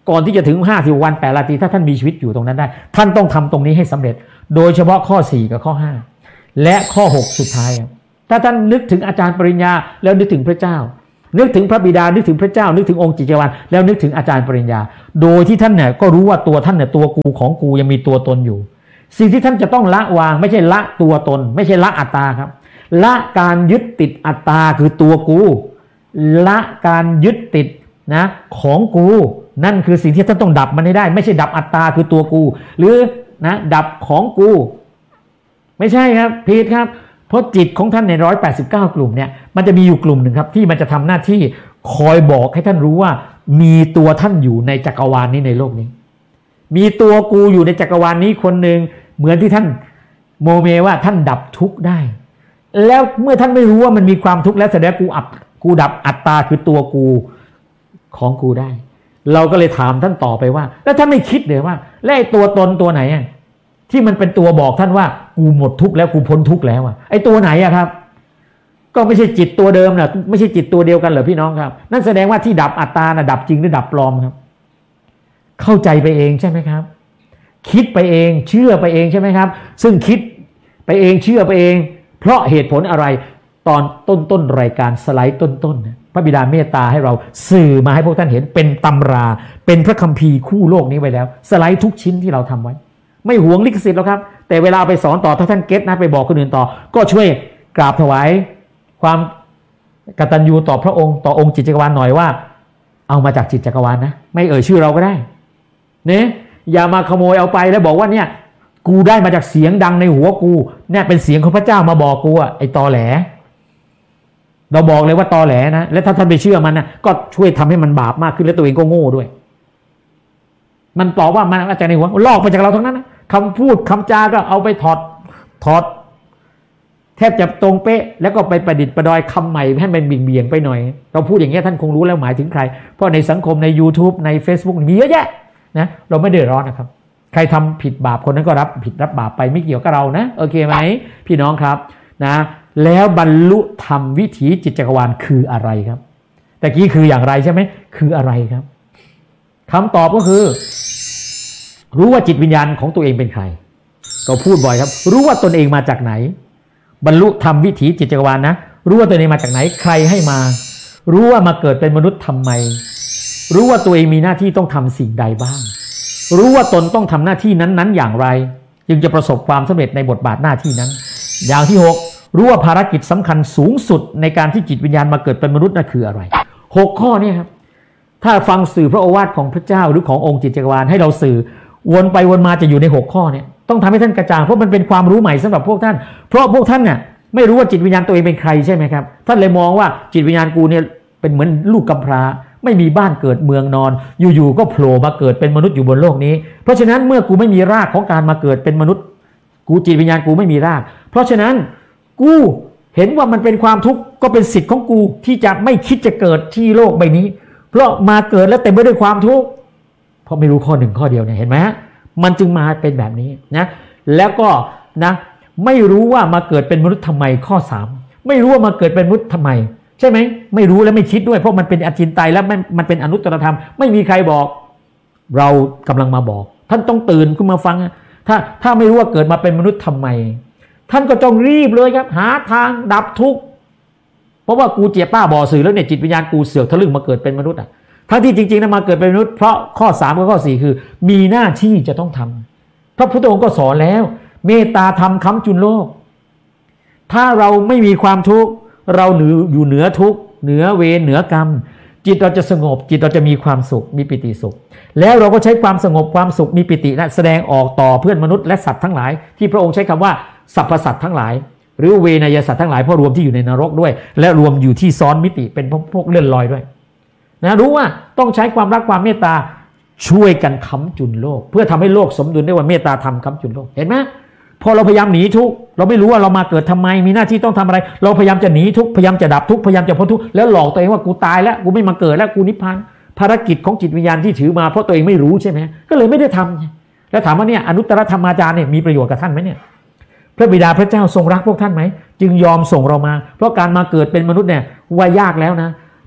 ก่อนที่จะถึง50 วัน8 นาทีถ้าท่านมีชีวิตอยู่ตรงนั้นได้ท่านต้องทำตรงนี้ให้สำเร็จโดยเฉพาะข้อ4กับข้อ5และข้อ6สุดท้ายถ้าท่านนึกถึงอาจารย์ปริญญาแล้วนึกถึงพระเจ้านึกถึงพระบิดานึกถึงพระเจ้านึกถึงองค์จิตจักรวาลแล้วนึกถึงอาจารย์ปริญญาโดยที่ท่านเนี่ยก็รู้ว่าตัวท่านเนี่ยตัวกูของกูยังมีตัวตนอยู่สิ่งที่ท่านจะต้องละวางไม่ใช่ละตัวตนไม่ใช่ละอัตตาครับละการยึดติดอัตตาคือตัวกูละการยึดติดนะของกูนั่นคือสิ่งที่ท่านต้องดับมันให้ได้ไม่ใช่ดับอัตตาคือตัวกูหรือนะดับของกูไม่ใช่ครับผิดครับเพราะจิตของท่านใน189กลุ่มเนี่ยมันจะมีอยู่กลุ่มหนึ่งครับที่มันจะทำหน้าที่คอยบอกให้ท่านรู้ว่ามีตัวท่านอยู่ในจักรวาลนี้ในโลกนี้มีตัวกูอยู่ในจักรวาลนี้คนหนึ่งเหมือนที่ท่านโมเมว่าท่านดับทุกข์ได้แล้วเมื่อท่านไม่รู้ว่ามันมีความทุกข์แล้วแสดงกูดับอัตตาคือตัวกูของกูได้เราก็เลยถามท่านต่อไปว่าแล้วท่านไม่คิดเลยว่าแล้วไอ้ตัวตนตัวไหนที่มันเป็นตัวบอกท่านว่ากูหมดทุกข์แล้วกูพ้นทุกข์แล้วไอ้ตัวไหนครับก็ไม่ใช่จิตตัวเดิมนะไม่ใช่จิตตัวเดียวกันเหรอพี่น้องครับนั่นแสดงว่าที่ดับอัตตาดับจริงหรือดับปลอมครับเข้าใจไปเองใช่ไหมครับคิดไปเองเชื่อไปเองใช่ไหมครับซึ่งคิดไปเองเชื่อไปเองเพราะเหตุผลอะไรตอนต้นรายการสไลด์ต้นพระบิดาเมตตาให้เราสื่อมาให้พวกท่านเห็นเป็นตำราเป็นพระคัมภีร์คู่โลกนี้ไว้แล้วสไลด์ทุกชิ้นที่เราทำไว้ไม่หวงลิขสิทธิ์หรอกครับแต่เวลาไปสอนต่อถ้าท่านเก็ตนะไปบอกคนอื่นต่อก็ช่วยกราบถวายความกตัญญูต่อพระองค์ต่อองค์จิตจักรวาลหน่อยว่าเอามาจากจิตจักรวาลนะไม่เอ่ยชื่อเราก็ได้เนี่ยอย่ามาขโมยเอาไปแล้วบอกว่าเนี่ยกูได้มาจากเสียงดังในหัวกูเนี่ยเป็นเสียงของพระเจ้ามาบอกกูไอ้ตอแหลเราบอกเลยว่าตอแหลนะและถ้าท่านไปเชื่อมันนะก็ช่วยทำให้มันบาปมากขึ้นและตัวเองก็โง่ด้วยมันตอบว่ามันอาจารย์ในหัวลอกมาจากเราทั้งนั้นนะคำพูดคำจาก็เอาไปถอดแทบจะตรงเป๊ะแล้วก็ไปประดิษฐ์ประดอยคำใหม่ให้มันเบี่ยงไปหน่อยเราพูดอย่างเงี้ยท่านคงรู้แล้วหมายถึงใครเพราะในสังคมใน YouTube ใน Facebook มีเยอะแยะนะเราไม่เดือดร้อนนะครับใครทำผิดบาปคนนั้นก็รับผิดรับบาปไปไม่เกี่ยวกับเรานะโอเคไหมพี่น้องครับนะแล้วบรรลุธรรมวิถีจิตจักรวาลคืออะไรครับแต่กี้คืออย่างไรใช่ไหมคืออะไรครับคำตอบก็คือรู้ว่าจิตวิญญาณของตัวเองเป็นใครเราพูดบ่อยครับรู้ว่าตนเองมาจากไหนบรรลุธรรมวิถีจิตจักรวาลนะรู้ว่าตัวเองมาจากไหนใครให้มารู้ว่ามาเกิดเป็นมนุษย์ทำไมรู้ว่าตัวเองมีหน้าที่ต้องทำสิ่งใดบ้างรู้ว่าตนต้องทำหน้าที่นั้นๆอย่างไรจึงจะประสบความสำเร็จในบทบาทหน้าที่นั้นอย่างที่6รู้ว่าภารกิจสำคัญสูงสุดในการที่จิตวิญญาณมาเกิดเป็นมนุษย์นั่นคืออะไร6ข้อนี้ครับถ้าฟังสื่อพระโอวาทของพระเจ้าหรือขององค์จิตจักรวาลให้เราสื่อวนไปวนมาจะอยู่ใน6ข้อเนี่ยต้องทำให้ท่านกระจ่างเพราะมันเป็นความรู้ใหม่สำหรับพวกท่านเพราะพวกท่านเนี่ยไม่รู้ว่าจิตวิญญาณตัวเองเป็นใครใช่ไหมครับท่านเลยมองว่าจิตวิญญาณกูเนี่ยเป็นเหมือนลูกกำพร้าไม่มีบ้านเกิดเมืองนอนอยู่ๆก็โผล่มาเกิดเป็นมนุษย์อยู่บนโลกนี้เพราะฉะนั้นเมื่อกูไม่มีรากของการมาเกิดเป็นมนุษย์กูจิตวิญญาณกูไม่มีรากเพราะฉะนั้นกูเห็นว่ามันเป็นความทุกข์ก็เป็นสิทธิ์ของกูที่จะไม่คิดจะเกิดที่โลกใบนี้เพราะมาเกิดแล้วเต็มไปด้วยความทุกข์เพราะไม่รู้ข้อหนึ่งข้อเดียวเนี่ยเห็นไหมมันจึงมาเป็นแบบนี้นะแล้วก็นะไม่รู้ว่ามาเกิดเป็นมนุษย์ทำไมข้อ3ไม่รู้ว่ามาเกิดเป็นมนุษย์ทำไมใช่ไหมไม่รู้และไม่คิดด้วยเพราะมันเป็นอจินไตยและมันเป็นอนุตตรธรรมไม่มีใครบอกเรากำลังมาบอกท่านต้องตื่นขึ้นมาฟังถ้าไม่รู้ว่าเกิดมาเป็นมนุษย์ทำไมท่านก็ต้องรีบเลยครับหาทางดับทุกข์เพราะว่ากูเจี๊ยป้าบ่อสื่อแล้วเนี่ยจิตวิญญาณกูเสือกทะลึ่งมาเกิดเป็นมนุษย์ทั้งที่จริงๆนะมาเกิดเป็นมนุษย์เพราะข้อ3กับข้อ4คือมีหน้าที่จะต้องทำพระพุทธองค์ก็สอนแล้วเมตตาธรรมค้ำจุนโลกถ้าเราไม่มีความทุกข์เราอยู่เหนือทุกข์เหนือเวรเหนือกรรมจิตเราจะสงบจิตเราจะมีความสุขมีปิติสุขแล้วเราก็ใช้ความสงบความสุขมีปิตินะแสดงออกต่อเพื่อนมนุษย์และสัตว์ทั้งหลายที่พระองค์ใช้คำว่าสรรพสัตว์ทั้งหลายหรือเวนยสัตว์ทั้งหลายเพราะรวมที่อยู่ในนรกด้วยและรวมอยู่ที่ซ้อนมิติเป็นพวกเลื่อนลอยด้วยนะรู้ว่าต้องใช้ความรักความเมตตาช่วยกันค้ำจุนโลกเพื่อทำให้โลกสมดุลได้ว่าเมตตาธรรมค้ำจุนโลกเห็นไหมพอเราพยายามหนีทุกข์เราไม่รู้ว่าเรามาเกิดทำไมมีหน้าที่ต้องทำอะไรเราพยายามจะหนีทุกข์พยายามจะดับทุกข์พยายามจะพ้นทุกข์แล้วหลอกตัวเองว่ากูตายแล้วกูไม่มาเกิดแล้วกูนิพพานภารกิจของจิตวิญญาณที่ถือมาเพราะตัวเองไม่รู้ใช่ไหมก็เลยไม่ได้ทำแล้วถามว่าเนี่ยอนุตตรธรรมาจารย์เนี่ยมีประโยชน์กับท่านไหมเนี่ยพระบิดาพระเจ้าทรงรักพวกท่านไหมจึงยอมส่งเรามาเพราะการมาเกิดเป็นมนุษย์เนี่ยว่ายากแล้วนะ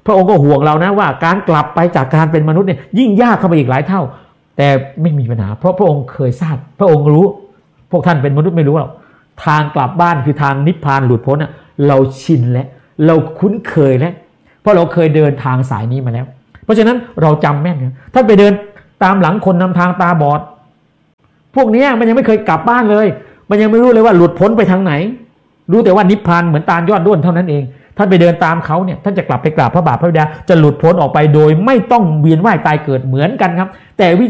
พระองค์ก็ห่วงเรานะว่าการกลับไปจากการเป็นมนุษย์เนี่ยยิ่งยากเข้าไปอีกหลายเท่าแต่ไม่มีปัญหาเพราะพระองค์เคยทราบพระองค์รู้พวกท่านเป็นมนุษย์ไม่รู้หรอกทางกลับบ้านคือทางนิพพานหลุดพ้นเราชินแล้วเราคุ้นเคยแล้วเพราะเราเคยเดินทางสายนี้มาแล้วเพราะฉะนั้นเราจำแม่นท่านไปเดินตามหลังคนนำทางตาบอดพวกนี้มันยังไม่เคยกลับบ้านเลยมันยังไม่รู้เลยว่าหลุดพ้นไปทางไหนรู้แต่ว่านิพพานเหมือนตาลยอดด้วนเท่านั้นเองท่านไปเดินตามเขาเนี่ยท่านจะกลับไปกราบพระบาทพระบิดาจะหลุดพ้นออกไปโดยไม่ต้องเวียนว่ายตายเกิดเหมือนกันครับแต่วิ